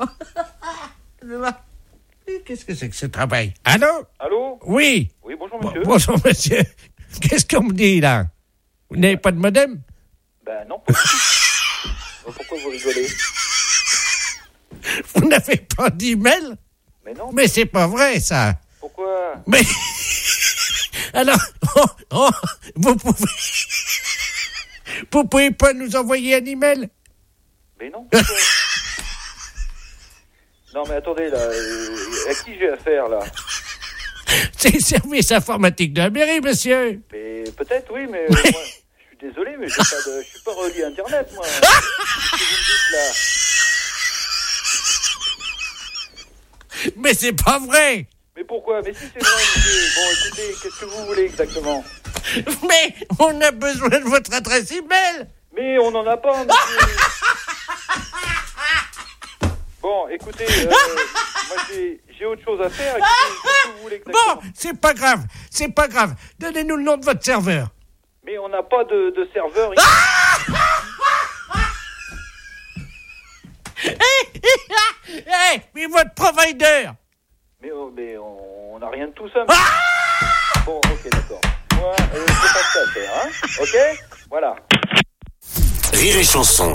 Qu'est-ce que c'est que ce travail? Allô? Allô? Oui. Oui, bonjour monsieur. Bonjour monsieur. Qu'est-ce qu'on me dit là? Vous n'avez pas de modem? Ben non, pas du tout. Pourquoi vous rigolez? Vous n'avez pas d'email? Mais non. Mais c'est pas vrai ça. Pourquoi? Mais alors, vous pouvez pas nous envoyer un email? Mais non. Non mais attendez là, à qui j'ai affaire là? C'est le service informatique de la mairie, monsieur. Mais peut-être oui, mais moi, je suis désolé, mais je suis pas relié à Internet, moi. Qu'est-ce que vous me dites, là? Mais c'est pas vrai! Mais pourquoi? Mais si c'est vrai, monsieur. Bon, écoutez, qu'est-ce que vous voulez exactement? Mais on a besoin de votre adresse email! Mais on n'en a pas, monsieur. Bon, écoutez, moi j'ai autre chose à faire. Écoutez, qu'est-ce que vous voulez exactement? Bon, c'est pas grave. Donnez-nous le nom de votre serveur. Mais on n'a pas de serveur. Mais votre provider. Mais on n'a rien de tout ça. Bon, ok, d'accord. Moi, c'est pas ça à faire, hein? Ok? Voilà. Rire et chanson.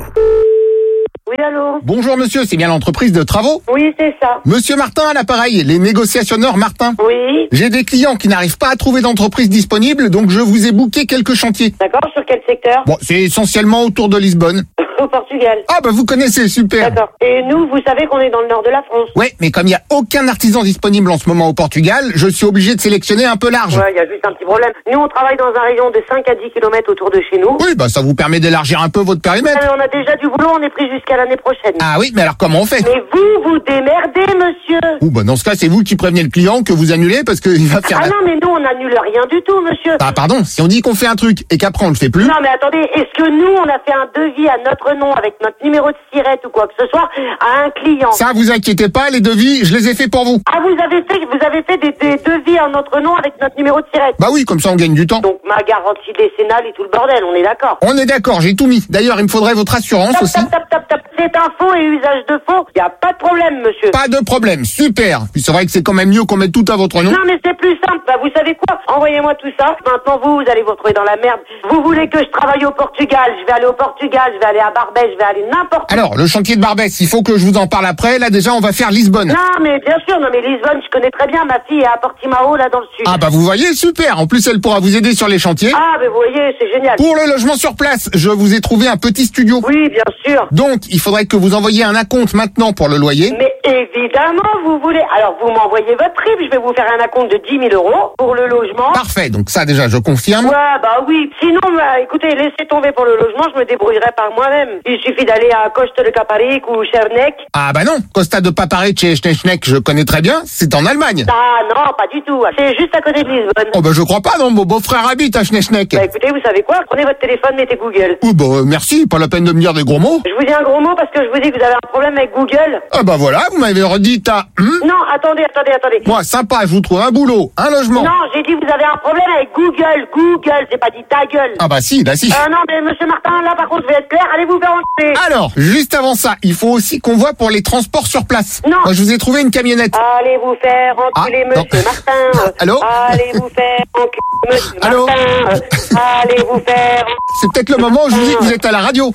Oui, allô? Bonjour monsieur, c'est bien l'entreprise de travaux? Oui, c'est ça. Monsieur Martin à l'appareil, les négociationneurs Martin. Oui. J'ai des clients qui n'arrivent pas à trouver d'entreprise disponible, donc je vous ai booké quelques chantiers. D'accord, sur quel secteur? Bon, c'est essentiellement autour de Lisbonne. Au Portugal. Ah bah vous connaissez, super. D'accord. Et nous, vous savez qu'on est dans le nord de la France. Ouais, mais comme il n'y a aucun artisan disponible en ce moment au Portugal, je suis obligé de sélectionner un peu large. Ouais, il y a juste un petit problème. Nous, on travaille dans un rayon de 5 à 10 km autour de chez nous. Oui, bah ça vous permet d'élargir un peu votre périmètre. On a déjà du boulot, on est pris jusqu'à l'année prochaine. Ah oui, mais alors comment on fait? Mais vous démerdez, monsieur. Ouh, bah dans ce cas, c'est vous qui prévenez le client que vous annulez parce qu'il va faire... Ah non, mais nous, on n'annule rien du tout, monsieur. Ah pardon, si on dit qu'on fait un truc et qu'après on le fait plus... Non, mais attendez, est-ce que nous, on a fait un devis à notre nom avec notre numéro de sirette ou quoi que ce soit à un client? Ça, vous inquiétez pas, les devis, je les ai faits pour vous. Ah, vous avez fait des devis à notre nom avec notre numéro de sirette? Bah oui, comme ça on gagne du temps. Donc ma garantie décennale et tout le bordel, on est d'accord? On est d'accord, j'ai tout mis. D'ailleurs, il me faudrait votre assurance aussi. C'est un faux et usage de faux. Y a pas de problème, monsieur. Pas de problème, super. Puis c'est vrai que c'est quand même mieux qu'on mette tout à votre nom. Non, mais c'est plus simple. Bah, vous savez quoi? Envoyez-moi tout ça. Maintenant, vous allez vous retrouver dans la merde. Vous voulez que je travaille au Portugal? Je vais aller au Portugal, je vais aller à Barbès, je vais aller n'importe où. Alors, le chantier de Barbès, il faut que je vous en parle après. Là, déjà, on va faire Lisbonne. Non, mais bien sûr, non, mais Lisbonne, je connais très bien. Ma fille est à Portimao, là, dans le sud. Ah bah vous voyez, super. En plus, elle pourra vous aider sur les chantiers. Ah, mais vous voyez, c'est génial. Pour le logement sur place, je vous ai trouvé un petit studio. Oui, bien sûr. Donc, il faudrait que vous envoyiez un acompte maintenant pour le loyer. Mais évidemment, vous voulez. Alors, vous m'envoyez votre RIB, je vais vous faire un acompte de 10 000 € pour le logement. Parfait, donc ça déjà, je confirme. Ouais, bah oui. Sinon, bah, écoutez, laissez tomber pour le logement, je me débrouillerai par moi-même. Il suffit d'aller à Costa de Caparic ou Czernek. Ah bah non, Costa de Paparic et Schneschneck, je connais très bien, c'est en Allemagne. Ah non, pas du tout. C'est juste à côté de Lisbonne. Oh bah je crois pas, non, mon beau-frère habite à Schneschneck. Bah écoutez, vous savez quoi? Prenez votre téléphone, mettez Google. Oh bah merci, pas la peine de me dire des gros mots. Je vous dis un gros mot parce que je vous dis que vous avez un problème avec Google. Ah bah voilà, vous m'avez redit Non, attendez. Moi, sympa, je vous trouve un boulot, un logement. Non, j'ai dit vous avez un problème avec Google, j'ai pas dit ta gueule. Ah bah si. Non, mais monsieur Martin, là par contre, je vais être clair, allez vous faire enculer. Alors, juste avant ça, il faut aussi qu'on voit pour les transports sur place. Non. Moi, je vous ai trouvé une camionnette. Allez vous faire enculer, monsieur Martin. Allô? Allez vous faire enculer, monsieur Allô? Martin. Allez vous faire... C'est peut-être le moment où je vous dis que vous êtes à la radio.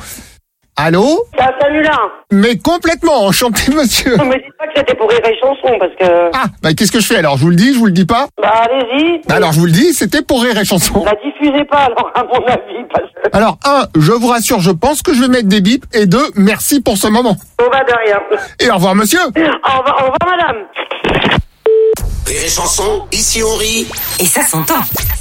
Allô? C'est un canular. Mais complètement, enchanté monsieur. Ne me dites pas que c'était pour Rire et Chanson, parce que... Ah, bah qu'est-ce que je fais alors? Je vous le dis, je vous le dis pas? Bah allez-y. Bah alors je vous le dis, c'était pour Rire et Chanson. La diffusez pas alors, à mon avis, parce que... Alors, 1, je vous rassure, je pense que je vais mettre des bips, et 2, merci pour ce moment. Bon bah de rien. Et au revoir monsieur. Au revoir madame. Rire et Chanson, ici on rit. Et ça s'entend.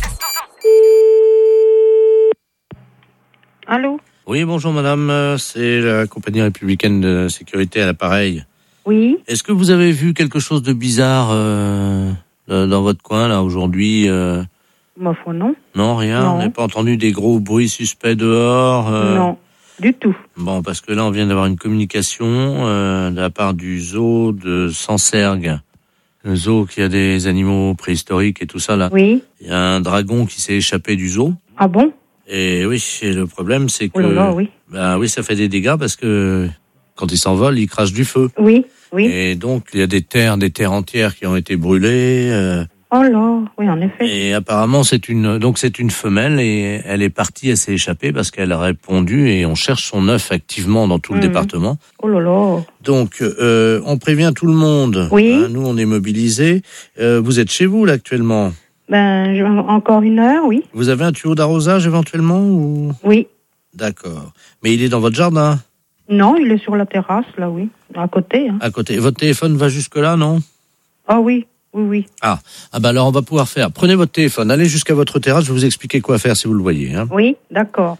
Allô? Oui, bonjour madame, c'est la compagnie républicaine de sécurité à l'appareil. Oui. Est-ce que vous avez vu quelque chose de bizarre dans votre coin là aujourd'hui Ma foi, non. Non, rien. Non. On n'a pas entendu des gros bruits suspects dehors Non, du tout. Bon, parce que là, on vient d'avoir une communication de la part du zoo de Sancergues. Le zoo qui a des animaux préhistoriques et tout ça là. Oui. Il y a un dragon qui s'est échappé du zoo. Ah bon? Et oui, et le problème c'est que... Oh là là, oui. Ben oui, ça fait des dégâts parce que quand il s'envole, il crache du feu. Oui, oui. Et donc, il y a des terres entières qui ont été brûlées. Oh là, oui, en effet. Et apparemment, c'est une femelle et elle est partie, elle s'est échappée parce qu'elle a répondu et on cherche son œuf activement dans tout le département. Oh là là. Donc, on prévient tout le monde. Oui. Hein, nous, on est mobilisés. Vous êtes chez vous, là, actuellement? Encore 1 heure, oui. Vous avez un tuyau d'arrosage, éventuellement, ou... Oui. D'accord. Mais il est dans votre jardin? Non, il est sur la terrasse, là, oui. À côté. Hein. À côté. Votre téléphone va jusque-là, non? Ah oui. oui. Ah bah alors on va pouvoir faire. Prenez votre téléphone, allez jusqu'à votre terrasse, je vais vous expliquer quoi faire si vous le voyez. Hein. Oui, d'accord.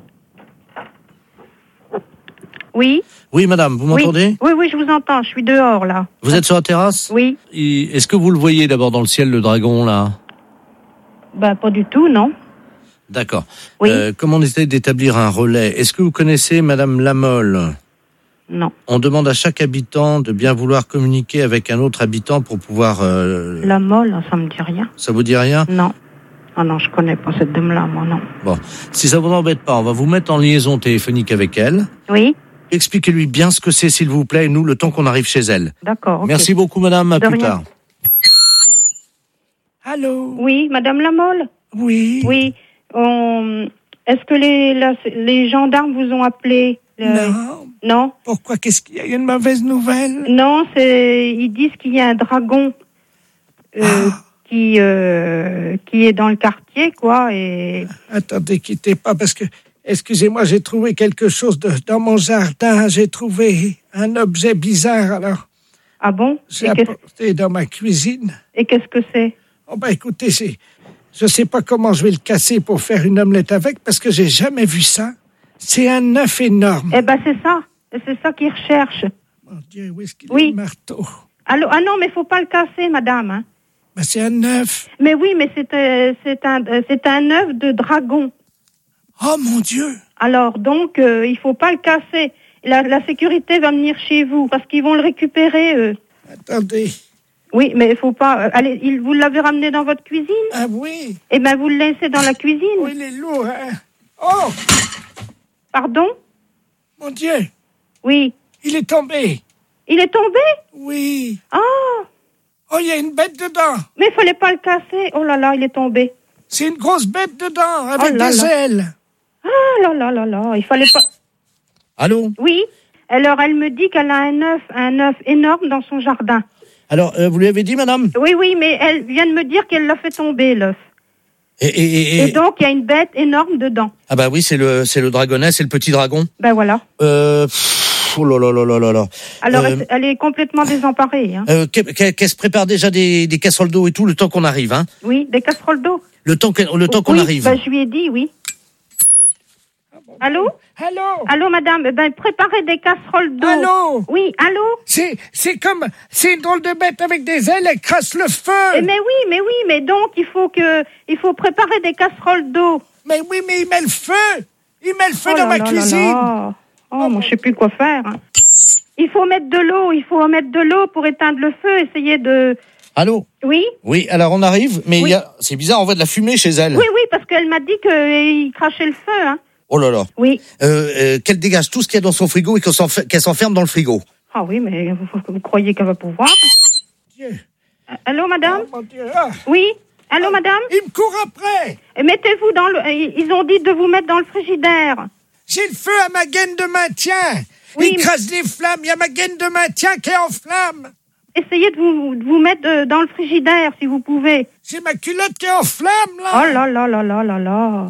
Oui. Oui, madame, vous m'entendez ? Oui, je vous entends, je suis dehors, là. Vous êtes sur la terrasse ? Oui. Est-ce que vous le voyez d'abord dans le ciel, le dragon, là ? Bah, pas du tout, non. D'accord. Oui. Comme on essaie d'établir un relais, est-ce que vous connaissez madame Lamolle ? Non. On demande à chaque habitant de bien vouloir communiquer avec un autre habitant pour pouvoir... Lamolle, ça me dit rien. Ça vous dit rien ? Non. Ah non, je connais pas cette dame-là, moi, non. Bon, si ça vous embête pas, on va vous mettre en liaison téléphonique avec elle. Oui. Expliquez-lui bien ce que c'est, s'il vous plaît, nous, le temps qu'on arrive chez elle. D'accord, ok. Merci beaucoup, madame, à plus tard. Allô ? Oui, madame Lamolle ? Oui. Oui. Est-ce que les gendarmes vous ont appelé ? Non. Non ? Pourquoi ? Qu'est-ce qu'il y a ? Une mauvaise nouvelle ? Non, ils disent qu'il y a un dragon qui est dans le quartier, quoi, et... Attendez, quittez pas, parce que... Excusez-moi, j'ai trouvé quelque chose dans mon jardin. J'ai trouvé un objet bizarre, alors... Ah bon ? J'ai apporté dans ma cuisine. Et qu'est-ce que c'est ? Oh ben écoutez, je sais pas comment je vais le casser pour faire une omelette avec, parce que j'ai jamais vu ça. C'est un œuf énorme. Eh ben c'est ça qu'ils recherchent. Mon Dieu, où est-ce qu'il est le marteau ? Allô ? Ah non, mais faut pas le casser, madame. Hein. Ben c'est un œuf. Mais oui, mais c'est un œuf de dragon. Oh mon Dieu! Alors donc, il faut pas le casser. La sécurité va venir chez vous parce qu'ils vont le récupérer. Eux. Attendez. Oui, mais il faut pas. Allez, vous l'avez ramené dans votre cuisine? Ah oui. Eh ben, vous le laissez dans la cuisine. Oui, il est lourd. Hein. Oh! Pardon? Mon Dieu! Oui. Il est tombé. Il est tombé? Oui. Oh! Oh, il y a une bête dedans. Mais il fallait pas le casser. Oh là là, il est tombé. C'est une grosse bête dedans avec des ailes. Ah là là là là, il fallait pas. Allô? Oui. Alors elle me dit qu'elle a un œuf énorme dans son jardin. Alors, vous lui avez dit, madame? Oui, mais elle vient de me dire qu'elle l'a fait tomber, l'œuf. Et donc, il y a une bête énorme dedans. Ah bah oui, c'est le dragonnet, c'est le petit dragon. Ben voilà. Oh là là là là là là. Alors, elle est complètement désemparée. Hein. Qu'elle se prépare déjà des casseroles d'eau et tout, le temps qu'on arrive, hein? Oui, des casseroles d'eau. Le temps qu'on arrive. Ben, je lui ai dit, oui. Allô? Allô, madame. Ben, préparez des casseroles d'eau. Allô? Oui, allô? C'est une drôle de bête avec des ailes, elle crasse le feu. Mais donc, il faut préparer des casseroles d'eau. Mais oui, mais il met le feu. Il met le feu dans ma cuisine. Oh, moi, je sais plus quoi faire. Hein. Il faut mettre de l'eau pour éteindre le feu, essayer de... Allô? Oui? Oui, alors on arrive, mais c'est bizarre, on voit de la fumée chez elle. Oui, parce qu'elle m'a dit qu'il crachait le feu, hein. Oh là là. Oui. Qu'elle dégage tout ce qu'il y a dans son frigo et qu'elle s'enferme dans le frigo. Ah oui, mais vous croyez qu'elle va pouvoir? Dieu. Allô, madame? Oh, mon Dieu. Ah. Oui? Allô, madame? Il me court après. Mettez-vous dans le... Ils ont dit de vous mettre dans le frigidaire. J'ai le feu à ma gaine de maintien. Oui, il crasse des flammes. Il y a ma gaine de maintien qui est en flammes. Essayez de vous mettre dans le frigidaire, si vous pouvez. J'ai ma culotte qui est en flammes, là. Oh là là là là là là.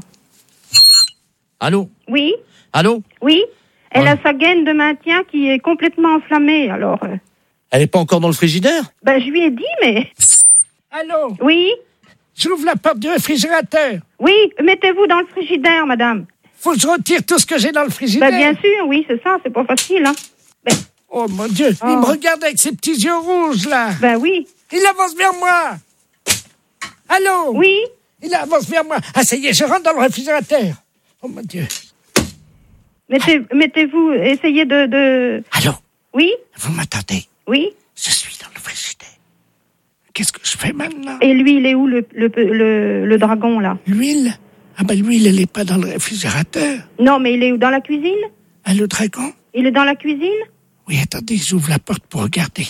Allô? Oui? Allô? Oui? Elle a sa gaine de maintien qui est complètement enflammée, alors... Elle est pas encore dans le frigidaire? Ben, je lui ai dit, mais... Allô? Oui? J'ouvre la porte du réfrigérateur. Oui, mettez-vous dans le frigidaire, madame. Faut que je retire tout ce que j'ai dans le frigidaire. Ben, bien sûr, oui, c'est ça, c'est pas facile, hein. Ben... Oh, mon Dieu, il me regarde avec ses petits yeux rouges, là. Ben oui. Il avance vers moi. Allô? Oui? Il avance vers moi. Ah, ça y est, je rentre dans le réfrigérateur. Oh, mon Dieu. Mettez-vous, essayez de... Allô? Oui? Vous m'attendez? Oui? Je suis dans le frigidaire. Qu'est-ce que je fais maintenant? Et lui, il est où, le dragon, là? L'huile? Ah ben l'huile, elle est pas dans le réfrigérateur. Non, mais il est où, dans la cuisine? Ah, le dragon? Il est dans la cuisine? Oui, attendez, j'ouvre la porte pour regarder.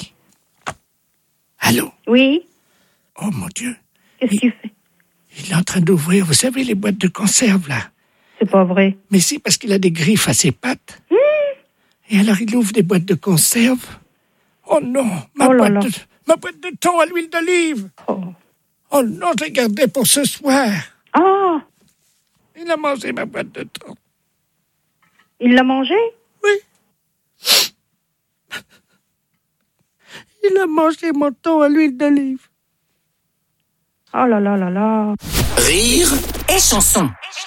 Allô? Oui? Oh, mon Dieu. Qu'est-ce qu'il fait? Il est en train d'ouvrir, vous savez, les boîtes de conserve, là. C'est pas vrai. Mais si, parce qu'il a des griffes à ses pattes. Et alors, il ouvre des boîtes de conserve. Oh non, ma boîte de thon à l'huile d'olive. Oh non, je l'ai gardée pour ce soir. Oh! Il a mangé ma boîte de thon. Il l'a mangé? Oui. Il a mangé mon thon à l'huile d'olive. Oh là là là là. Rire et chanson.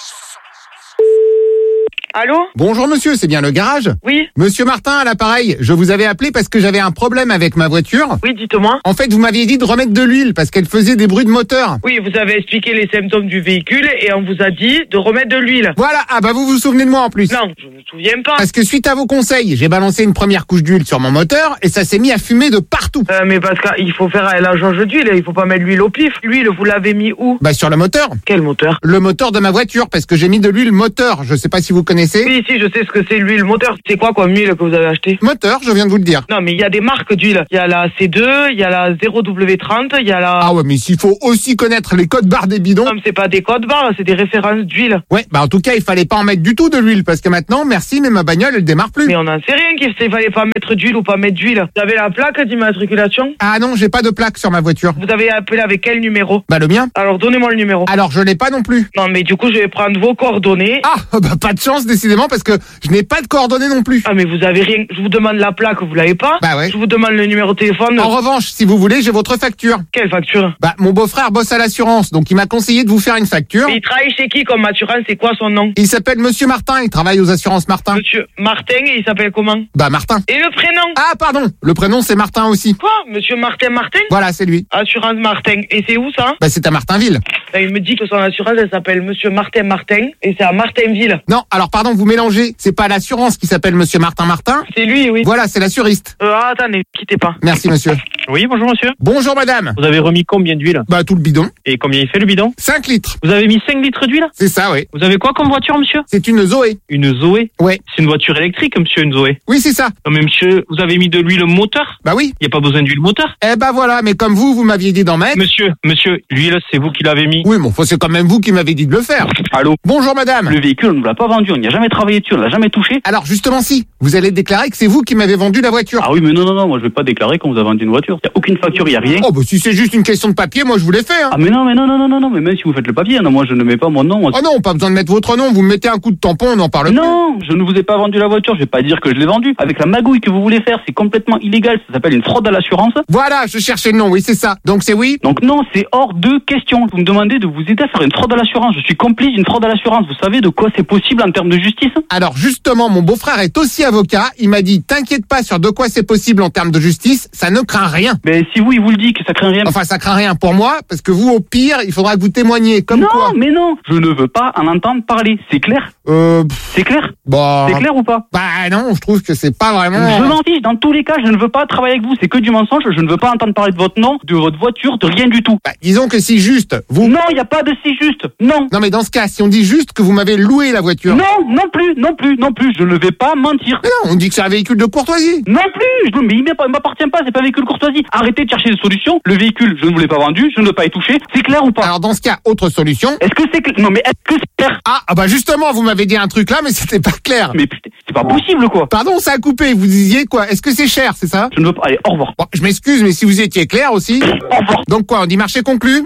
Allô? Bonjour monsieur, c'est bien le garage? Oui. Monsieur Martin à l'appareil, je vous avais appelé parce que j'avais un problème avec ma voiture. Oui, dites-moi. En fait, vous m'aviez dit de remettre de l'huile parce qu'elle faisait des bruits de moteur. Oui, vous avez expliqué les symptômes du véhicule et on vous a dit de remettre de l'huile. Voilà, ah bah vous vous souvenez de moi en plus. Non, je me souviens pas. Parce que suite à vos conseils, j'ai balancé une première couche d'huile sur mon moteur et ça s'est mis à fumer de partout. Mais parce qu'il faut faire la jauge d'huile, il faut pas mettre l'huile au pif. L'huile, vous l'avez mis où? Bah sur le moteur. Quel moteur? Le moteur de ma voiture parce que j'ai mis de l'huile moteur, je sais pas si vous connaissez. Oui, si, je sais ce que c'est l'huile moteur. C'est quoi comme huile que vous avez acheté? Moteur, je viens de vous le dire. Non, mais il y a des marques d'huile. Il y a la C2, il y a la 0W30, il y a la... Ah ouais, mais s'il faut aussi connaître les codes barres des bidons. Non, mais c'est pas des codes barres, c'est des références d'huile. Ouais, bah en tout cas, il fallait pas en mettre du tout de l'huile parce que maintenant, merci, mais ma bagnole, elle démarre plus. Mais on n'en sait rien qu'il fallait pas mettre d'huile ou pas mettre d'huile. Vous avez la plaque d'immatriculation? Ah non, j'ai pas de plaque sur ma voiture. Vous avez appelé avec quel numéro? Bah le mien. Alors donnez-moi le numéro. Alors je l'ai pas non plus. Non, mais du coup, je vais prendre vos coordonnées. Ah, bah pas de chance décidément parce que je n'ai pas de coordonnées non plus. Ah, mais vous avez rien. Je vous demande la plaque, vous l'avez pas? Bah ouais. Je vous demande le numéro de téléphone. En revanche, si vous voulez, j'ai votre facture. Quelle facture? Bah mon beau-frère bosse à l'assurance, donc il m'a conseillé de vous faire une facture. Et il travaille chez qui comme assurance? C'est quoi son nom? Il s'appelle Monsieur Martin, il travaille aux assurances Martin. Monsieur Martin, et il s'appelle comment? Bah Martin. Et le prénom? Ah pardon, le prénom c'est Martin aussi. Quoi? Monsieur Martin? Voilà, c'est lui. Assurance Martin. Et c'est où ça? Bah c'est à Martinville. Là, il me dit que son assurance elle s'appelle Monsieur Martin et c'est à Martinville. Non, alors pardon, vous mélangez. C'est pas l'assurance qui s'appelle Monsieur Martin. C'est lui, oui. Voilà, c'est l'assuriste. Attendez, quittez pas. Merci monsieur. Oui, bonjour monsieur. Bonjour madame. Vous avez remis combien d'huile? Bah tout le bidon. Et combien il fait le bidon? 5 litres. Vous avez mis 5 litres d'huile? C'est ça, oui. Vous avez quoi comme voiture monsieur? C'est une Zoé. Une Zoé? Ouais. C'est une voiture électrique monsieur, une Zoé? Oui, c'est ça. Non mais monsieur, vous avez mis de l'huile moteur? Bah oui. Il n'y a pas besoin d'huile moteur? Eh bah voilà, mais comme vous m'aviez dit d'en mettre. Monsieur, l'huile c'est vous qui l'avez mis? Oui, bon, c'est quand même vous qui m'avez dit de le faire. Allô? Bonjour madame. Le véhicule, on ne l'a pas vendu, on n'y a jamais travaillé dessus, on l'a jamais touché. Alors justement si, vous allez déclarer que c'est vous qui m'avez vendu la voiture. Ah oui, mais non, moi je vais pas déclarer qu'on vous a vendu une voiture. Il n'y a aucune facture, il n'y a rien. Oh bah si c'est juste une question de papier, moi je vous l'ai fait. Hein. Ah mais non, mais même si vous faites le papier, non, moi je ne mets pas mon nom. Oh non, pas besoin de mettre votre nom, vous me mettez un coup de tampon, on n'en parle plus. Non, je ne vous ai pas vendu la voiture, je vais pas dire que je l'ai vendue. Avec la magouille que vous voulez faire, c'est complètement illégal, ça s'appelle une fraude à l'assurance. Voilà, je cherchais le nom, oui c'est ça. Donc c'est oui? Donc non, c'est hors de question. Vous me demandez de vous aider à faire une fraude à l'assurance. Je suis complice d'une fraude à l'assurance. Vous savez de quoi c'est possible en termes de justice? Alors justement, mon beau-frère est aussi avocat. Il m'a dit, t'inquiète pas sur de quoi c'est possible en termes de justice, ça ne craint rien. Mais si vous, il vous le dit que ça craint rien. Enfin, ça craint rien pour moi, parce que vous, au pire, il faudra que vous témoigniez. Comme non, quoi. Mais non, je ne veux pas en entendre parler. C'est clair? C'est clair? Bah. C'est clair ou pas? Bah non, je trouve que c'est pas vraiment. Je m'en fiche. Dans tous les cas, je ne veux pas travailler avec vous. C'est que du mensonge. Je ne veux pas entendre parler de votre nom, de votre voiture, de rien du tout. Bah, disons que si juste, vous. Non, il n'y a pas de si juste. Non. Non, mais dans ce cas, si on dit juste que vous m'avez loué la voiture. Non plus. Je ne vais pas mentir. Mais non, on dit que c'est un véhicule de courtoisie. Non plus. Mais il m'appartient pas. C'est pas un véhicule courtoisie. Arrêtez de chercher des solutions. Le véhicule, je ne vous l'ai pas vendu. Je ne veux pas y toucher. C'est clair ou pas? Alors dans ce cas, autre solution. Est-ce que c'est clair? Non, mais est-ce que c'est clair? Ah bah justement, vous m'avez dit un truc là, mais c'était pas clair. Mais putain, c'est pas possible quoi. Pardon, ça a coupé. Vous disiez quoi? Est-ce que c'est cher, c'est ça? Je ne veux pas. Allez, au revoir. Bon, je m'excuse, mais si vous étiez clair aussi. Au revoir. Donc quoi, on dit marché conclu?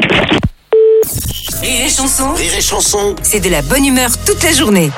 Rire et chanson. Rire et chanson. C'est de la bonne humeur toute la journée.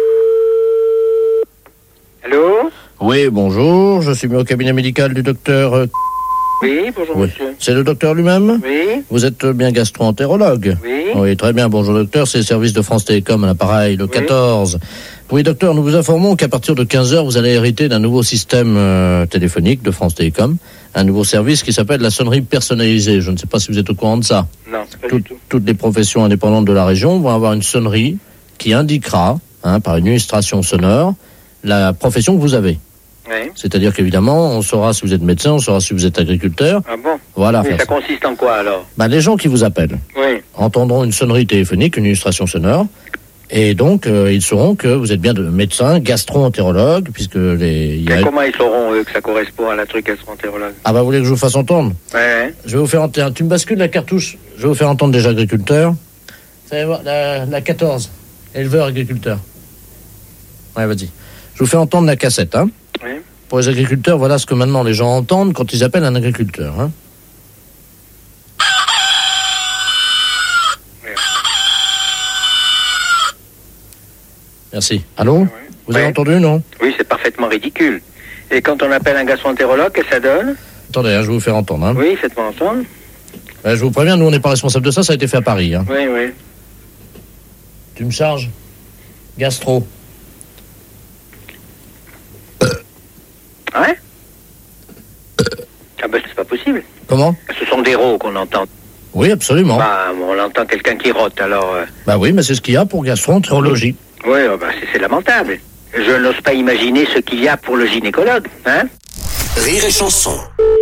Allô? Oui, bonjour, je suis mis au cabinet médical du docteur... Oui, bonjour monsieur. C'est le docteur lui-même? Oui. Vous êtes bien gastro-entérologue? Oui. Oui, très bien, bonjour docteur, c'est le service de France Télécom à l'appareil, le 14. Oui docteur, nous vous informons qu'à partir de 15h, vous allez hériter d'un nouveau système téléphonique de France Télécom, un nouveau service qui s'appelle la sonnerie personnalisée. Je ne sais pas si vous êtes au courant de ça. Non, pas du tout. Toutes les professions indépendantes de la région vont avoir une sonnerie qui indiquera, par une illustration sonore, la profession que vous avez. Oui. C'est-à-dire qu'évidemment, on saura si vous êtes médecin, on saura si vous êtes agriculteur. Ah bon? Voilà. Mais ça consiste en quoi alors? Les gens qui vous appellent entendront une sonnerie téléphonique, une illustration sonore, et donc ils sauront que vous êtes bien de médecin, gastro-entérologue, puisque comment ils sauront eux que ça correspond à la truc gastro-entérologue? Ah vous voulez que je vous fasse entendre? Ouais. Je vais vous faire entendre. Tu me bascules la cartouche. Je vais vous faire entendre déjà agriculteur. Vous allez voir la 14, éleveur agriculteur. Ouais, vas-y. Je vous fais entendre la cassette, hein. Oui. Pour les agriculteurs, voilà ce que maintenant les gens entendent quand ils appellent un agriculteur, hein. Oui. Merci. Allô? Vous avez entendu, non? Oui, c'est parfaitement ridicule. Et quand on appelle un gastro-entérologue, qu'est-ce que ça donne? Attendez, je vais vous faire entendre, hein. Oui, faites-moi entendre. Je vous préviens, nous on n'est pas responsable de ça, ça a été fait à Paris. Hein. Oui, oui. Tu me charges? Gastro. Ouais. Ah ben c'est pas possible. Comment? Ce sont des rots qu'on entend. Oui, absolument. Bah, on entend quelqu'un qui rote, alors... Bah oui, mais c'est ce qu'il y a pour gastroentérologie. Oui, bah c'est lamentable. Je n'ose pas imaginer ce qu'il y a pour le gynécologue, hein? Rire et chanson.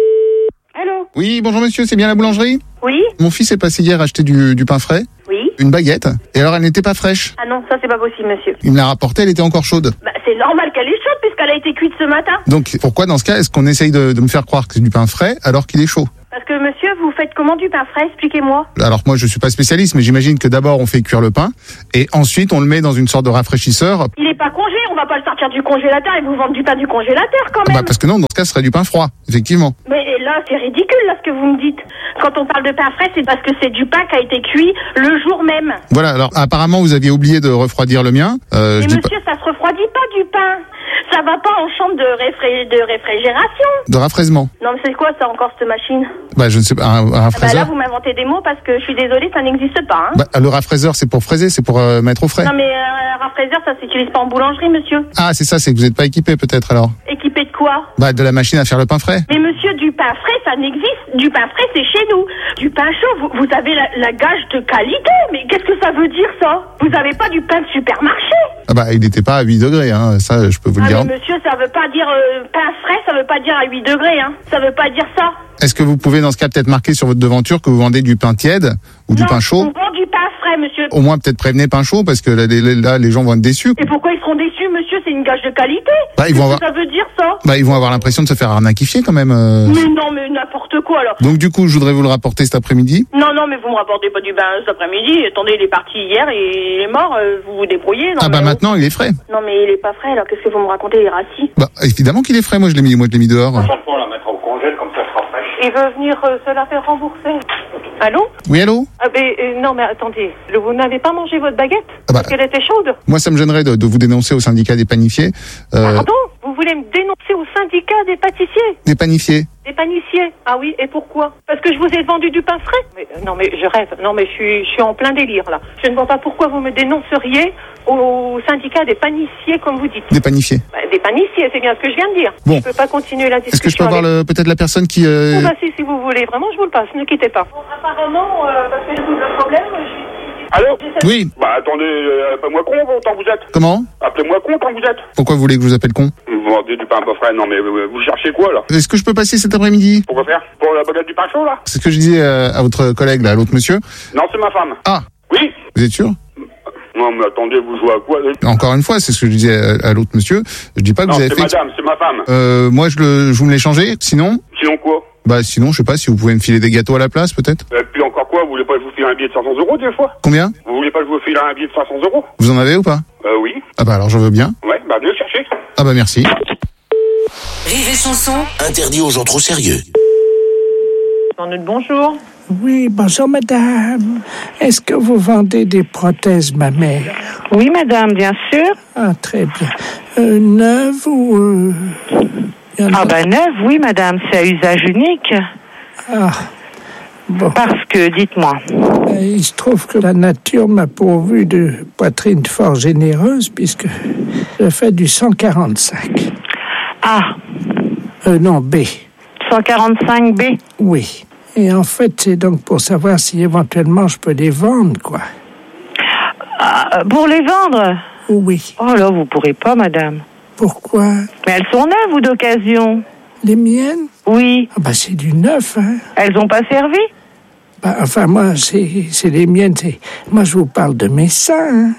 Allô? Oui, bonjour monsieur, c'est bien la boulangerie? Oui? Mon fils est passé hier acheter du pain frais. Oui? Une baguette. Et alors elle n'était pas fraîche. Ah non, ça c'est pas possible, monsieur. Il me l'a rapportée, elle était encore chaude. Bah c'est normal qu'elle est chaude puisqu'elle a été cuite ce matin. Donc pourquoi dans ce cas est-ce qu'on essaye de me faire croire que c'est du pain frais alors qu'il est chaud? Parce que monsieur, vous faites comment du pain frais? Expliquez-moi. Alors moi je suis pas spécialiste, mais j'imagine que d'abord on fait cuire le pain et ensuite on le met dans une sorte de rafraîchisseur. Il est pas congé, on va pas le sortir du congélateur et vous vendre du pain du congélateur quand même. Bah parce que non, dans ce cas ce serait du pain froid, effectivement. Mais là c'est ridicule là ce que vous me dites. Quand on parle de pain frais, c'est parce que c'est du pain qui a été cuit le jour même. Voilà, alors apparemment vous aviez oublié de refroidir le mien. Mais monsieur, ça se refroidit pas du pain. Ça va pas en chambre de réfrigération. De rafraisement. Non mais c'est quoi ça encore cette machine? Bah je ne sais pas, un Bah rafraiseur. là vous m'inventez des mots parce que je suis désolée, ça n'existe pas. Hein. Bah, le rafraiseur c'est pour fraiser, c'est pour mettre au frais. Non mais un rafraiseur ça s'utilise pas en boulangerie monsieur. Ah c'est ça, c'est que vous n'êtes pas équipé peut-être alors. Équipé de quoi? Bah de la machine à faire le pain frais. Mais monsieur, du pain frais ça n'existe. Du pain frais c'est chez nous. Du pain chaud, vous avez la gage de qualité. Mais qu'est-ce que ça veut dire ça? Vous avez pas du pain de supermarché? Ah bah il n'était pas à 8 degrés, hein, ça je peux vous le dire. Mais monsieur, ça veut pas dire pain frais, ça veut pas dire à 8 degrés, hein. Ça veut pas dire ça. Est-ce que vous pouvez dans ce cas peut-être marquer sur votre devanture que vous vendez du pain tiède ou du pain chaud? On vend du pain frais, monsieur. Au moins peut-être prévenez pain chaud parce que là les gens vont être déçus. Et pourquoi ils seront déçus, monsieur? C'est une gage de qualité. Bah, ils vont Qu'est-ce que ça veut dire ça? Bah ils vont avoir l'impression de se faire arnaquifier quand même. Mais non, mais n'importe quoi alors. Donc du coup je voudrais vous le rapporter cet après-midi. Non, mais vous me rapportez pas du pain cet après-midi. Attendez, il est parti hier et il est mort. Vous vous débrouillez. Non, Maintenant il est frais. Non mais il est pas frais alors qu'est-ce que vous me racontez? Il est rassis. Bah évidemment qu'il est frais, moi je l'ai mis dehors. On la mettre au congèle comme ça sera fraîche. Il veut venir se la faire rembourser. Allô? Oui, allô? Non mais attendez, vous n'avez pas mangé votre baguette? Parce qu'elle était chaude? Moi ça me gênerait de vous dénoncer au syndicat des panifiers. Pardon? Vous voulez me dénoncer au syndicat des pâtissiers? Des panifiers? Des panifiers? Ah oui, et pourquoi? Parce que je vous ai vendu du pain frais? Non mais je rêve, non mais je suis en plein délire là. Je ne vois pas pourquoi vous me dénonceriez au syndicat des panifiers comme vous dites. Des panifiers? Des panifiers, c'est bien ce que je viens de dire. Bon. Je peux pas continuer la discussion. Est-ce que je peux avoir peut-être la personne qui... Bon, bah, si vous voulez, vraiment je vous le passe, ne quittez pas. Bon, apparemment, parce que je vous le problème, Allô? Oui. Bah attendez, appelez-moi con tant que vous êtes. Comment? Appelez-moi con tant que vous êtes. Pourquoi vous voulez que je vous appelle con? Vous vendez du pain pas frais, non mais vous cherchez quoi là? Est-ce que je peux passer cet après-midi? Pourquoi faire? Pour la baguette du pain chaud là? C'est ce que je disais à votre collègue là, à l'autre monsieur. Non, c'est ma femme. Ah. Oui. Vous êtes sûr? Non mais attendez, vous jouez à quoi? Encore une fois, c'est ce que je disais à l'autre monsieur. Je dis pas que non, vous avez c'est fait... madame, c'est ma femme. Moi je vous me l'ai changé, sinon? Sinon quoi? Bah sinon, je sais pas, si vous pouvez me filer des gâteaux à la place peut-être? Et puis encore quoi? Vous voulez pas que je vous file un billet de 500 € des fois? Combien? Vous voulez pas que je vous file un billet de 500 €? Vous en avez ou pas? Oui. Ah bah alors je veux bien. Ouais, bah venez le chercher. Ah bah merci. Rire et chanson. Interdit aux gens trop sérieux. Bonjour. Oui, bonjour madame. Est-ce que vous vendez des prothèses mammaires? Oui madame, bien sûr. Ah, très bien. Neuves ou... neuve, oui madame, c'est à usage unique. Ah, bon. Parce que, dites-moi. Il se trouve que la nature m'a pourvu de poitrine fort généreuse puisque je fais du 145. Ah. Non, B. 145B? Oui. Et en fait, c'est donc pour savoir si éventuellement je peux les vendre, quoi. Pour les vendre? Oui. Oh là, vous pourrez pas, madame. Pourquoi? Mais elles sont neuves ou d'occasion? Les miennes? Oui. Ah bah c'est du neuf, hein. Elles ont pas servi? Bah, enfin, moi, c'est les miennes. Moi, je vous parle de mes seins, hein.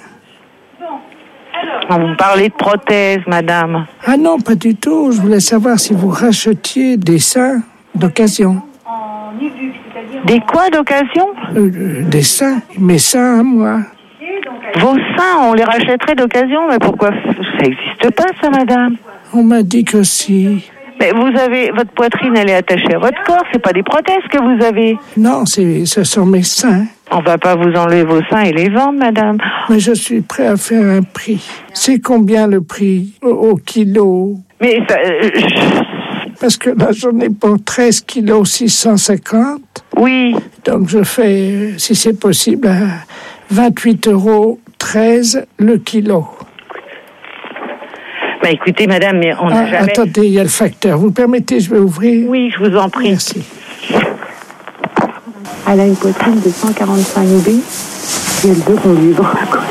Vous parlez de prothèses, madame. Ah non, pas du tout. Je voulais savoir si vous rachetiez des seins d'occasion. Des quoi d'occasion? Des seins. Mes seins à moi. Vos seins, on les rachèterait d'occasion? Mais pourquoi? Ça n'existe pas, ça, madame. On m'a dit que si. Mais vous avez... Votre poitrine, elle est attachée à votre corps. C'est pas des prothèses que vous avez. Non, ce sont mes seins. On va pas vous enlever vos seins et les vendre, madame. Mais je suis prêt à faire un prix. C'est combien le prix au kilo? Mais ça... Parce que là, j'en ai pour 13 kilos 650. Oui. Donc, je fais, si c'est possible, à 28,13 € le kilo. Bah écoutez, madame, mais on n'a jamais... Attendez, il y a le facteur. Vous permettez, je vais ouvrir? Oui, je vous en prie. Merci. Elle a une poitrine de 145B et elle veut qu'on lui vende un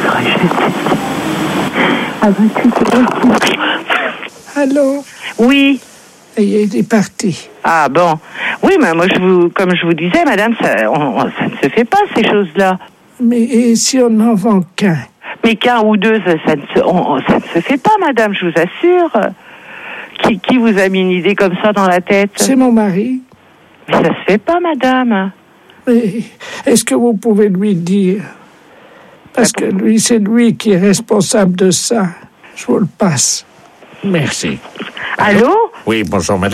à 28 €. Allô? Oui. Et il est parti. Ah bon. Oui, mais moi, comme je vous disais, madame, ça ne se fait pas, ces choses-là. Mais et si on n'en vend qu'un? Mais qu'un ou deux, ça ne se fait pas, madame, je vous assure. Qui vous a mis une idée comme ça dans la tête? C'est mon mari. Mais ça se fait pas, madame. Mais est-ce que vous pouvez lui dire? Parce que lui, c'est lui qui est responsable de ça. Je vous le passe. Merci. Allô? Oui, bonjour, madame.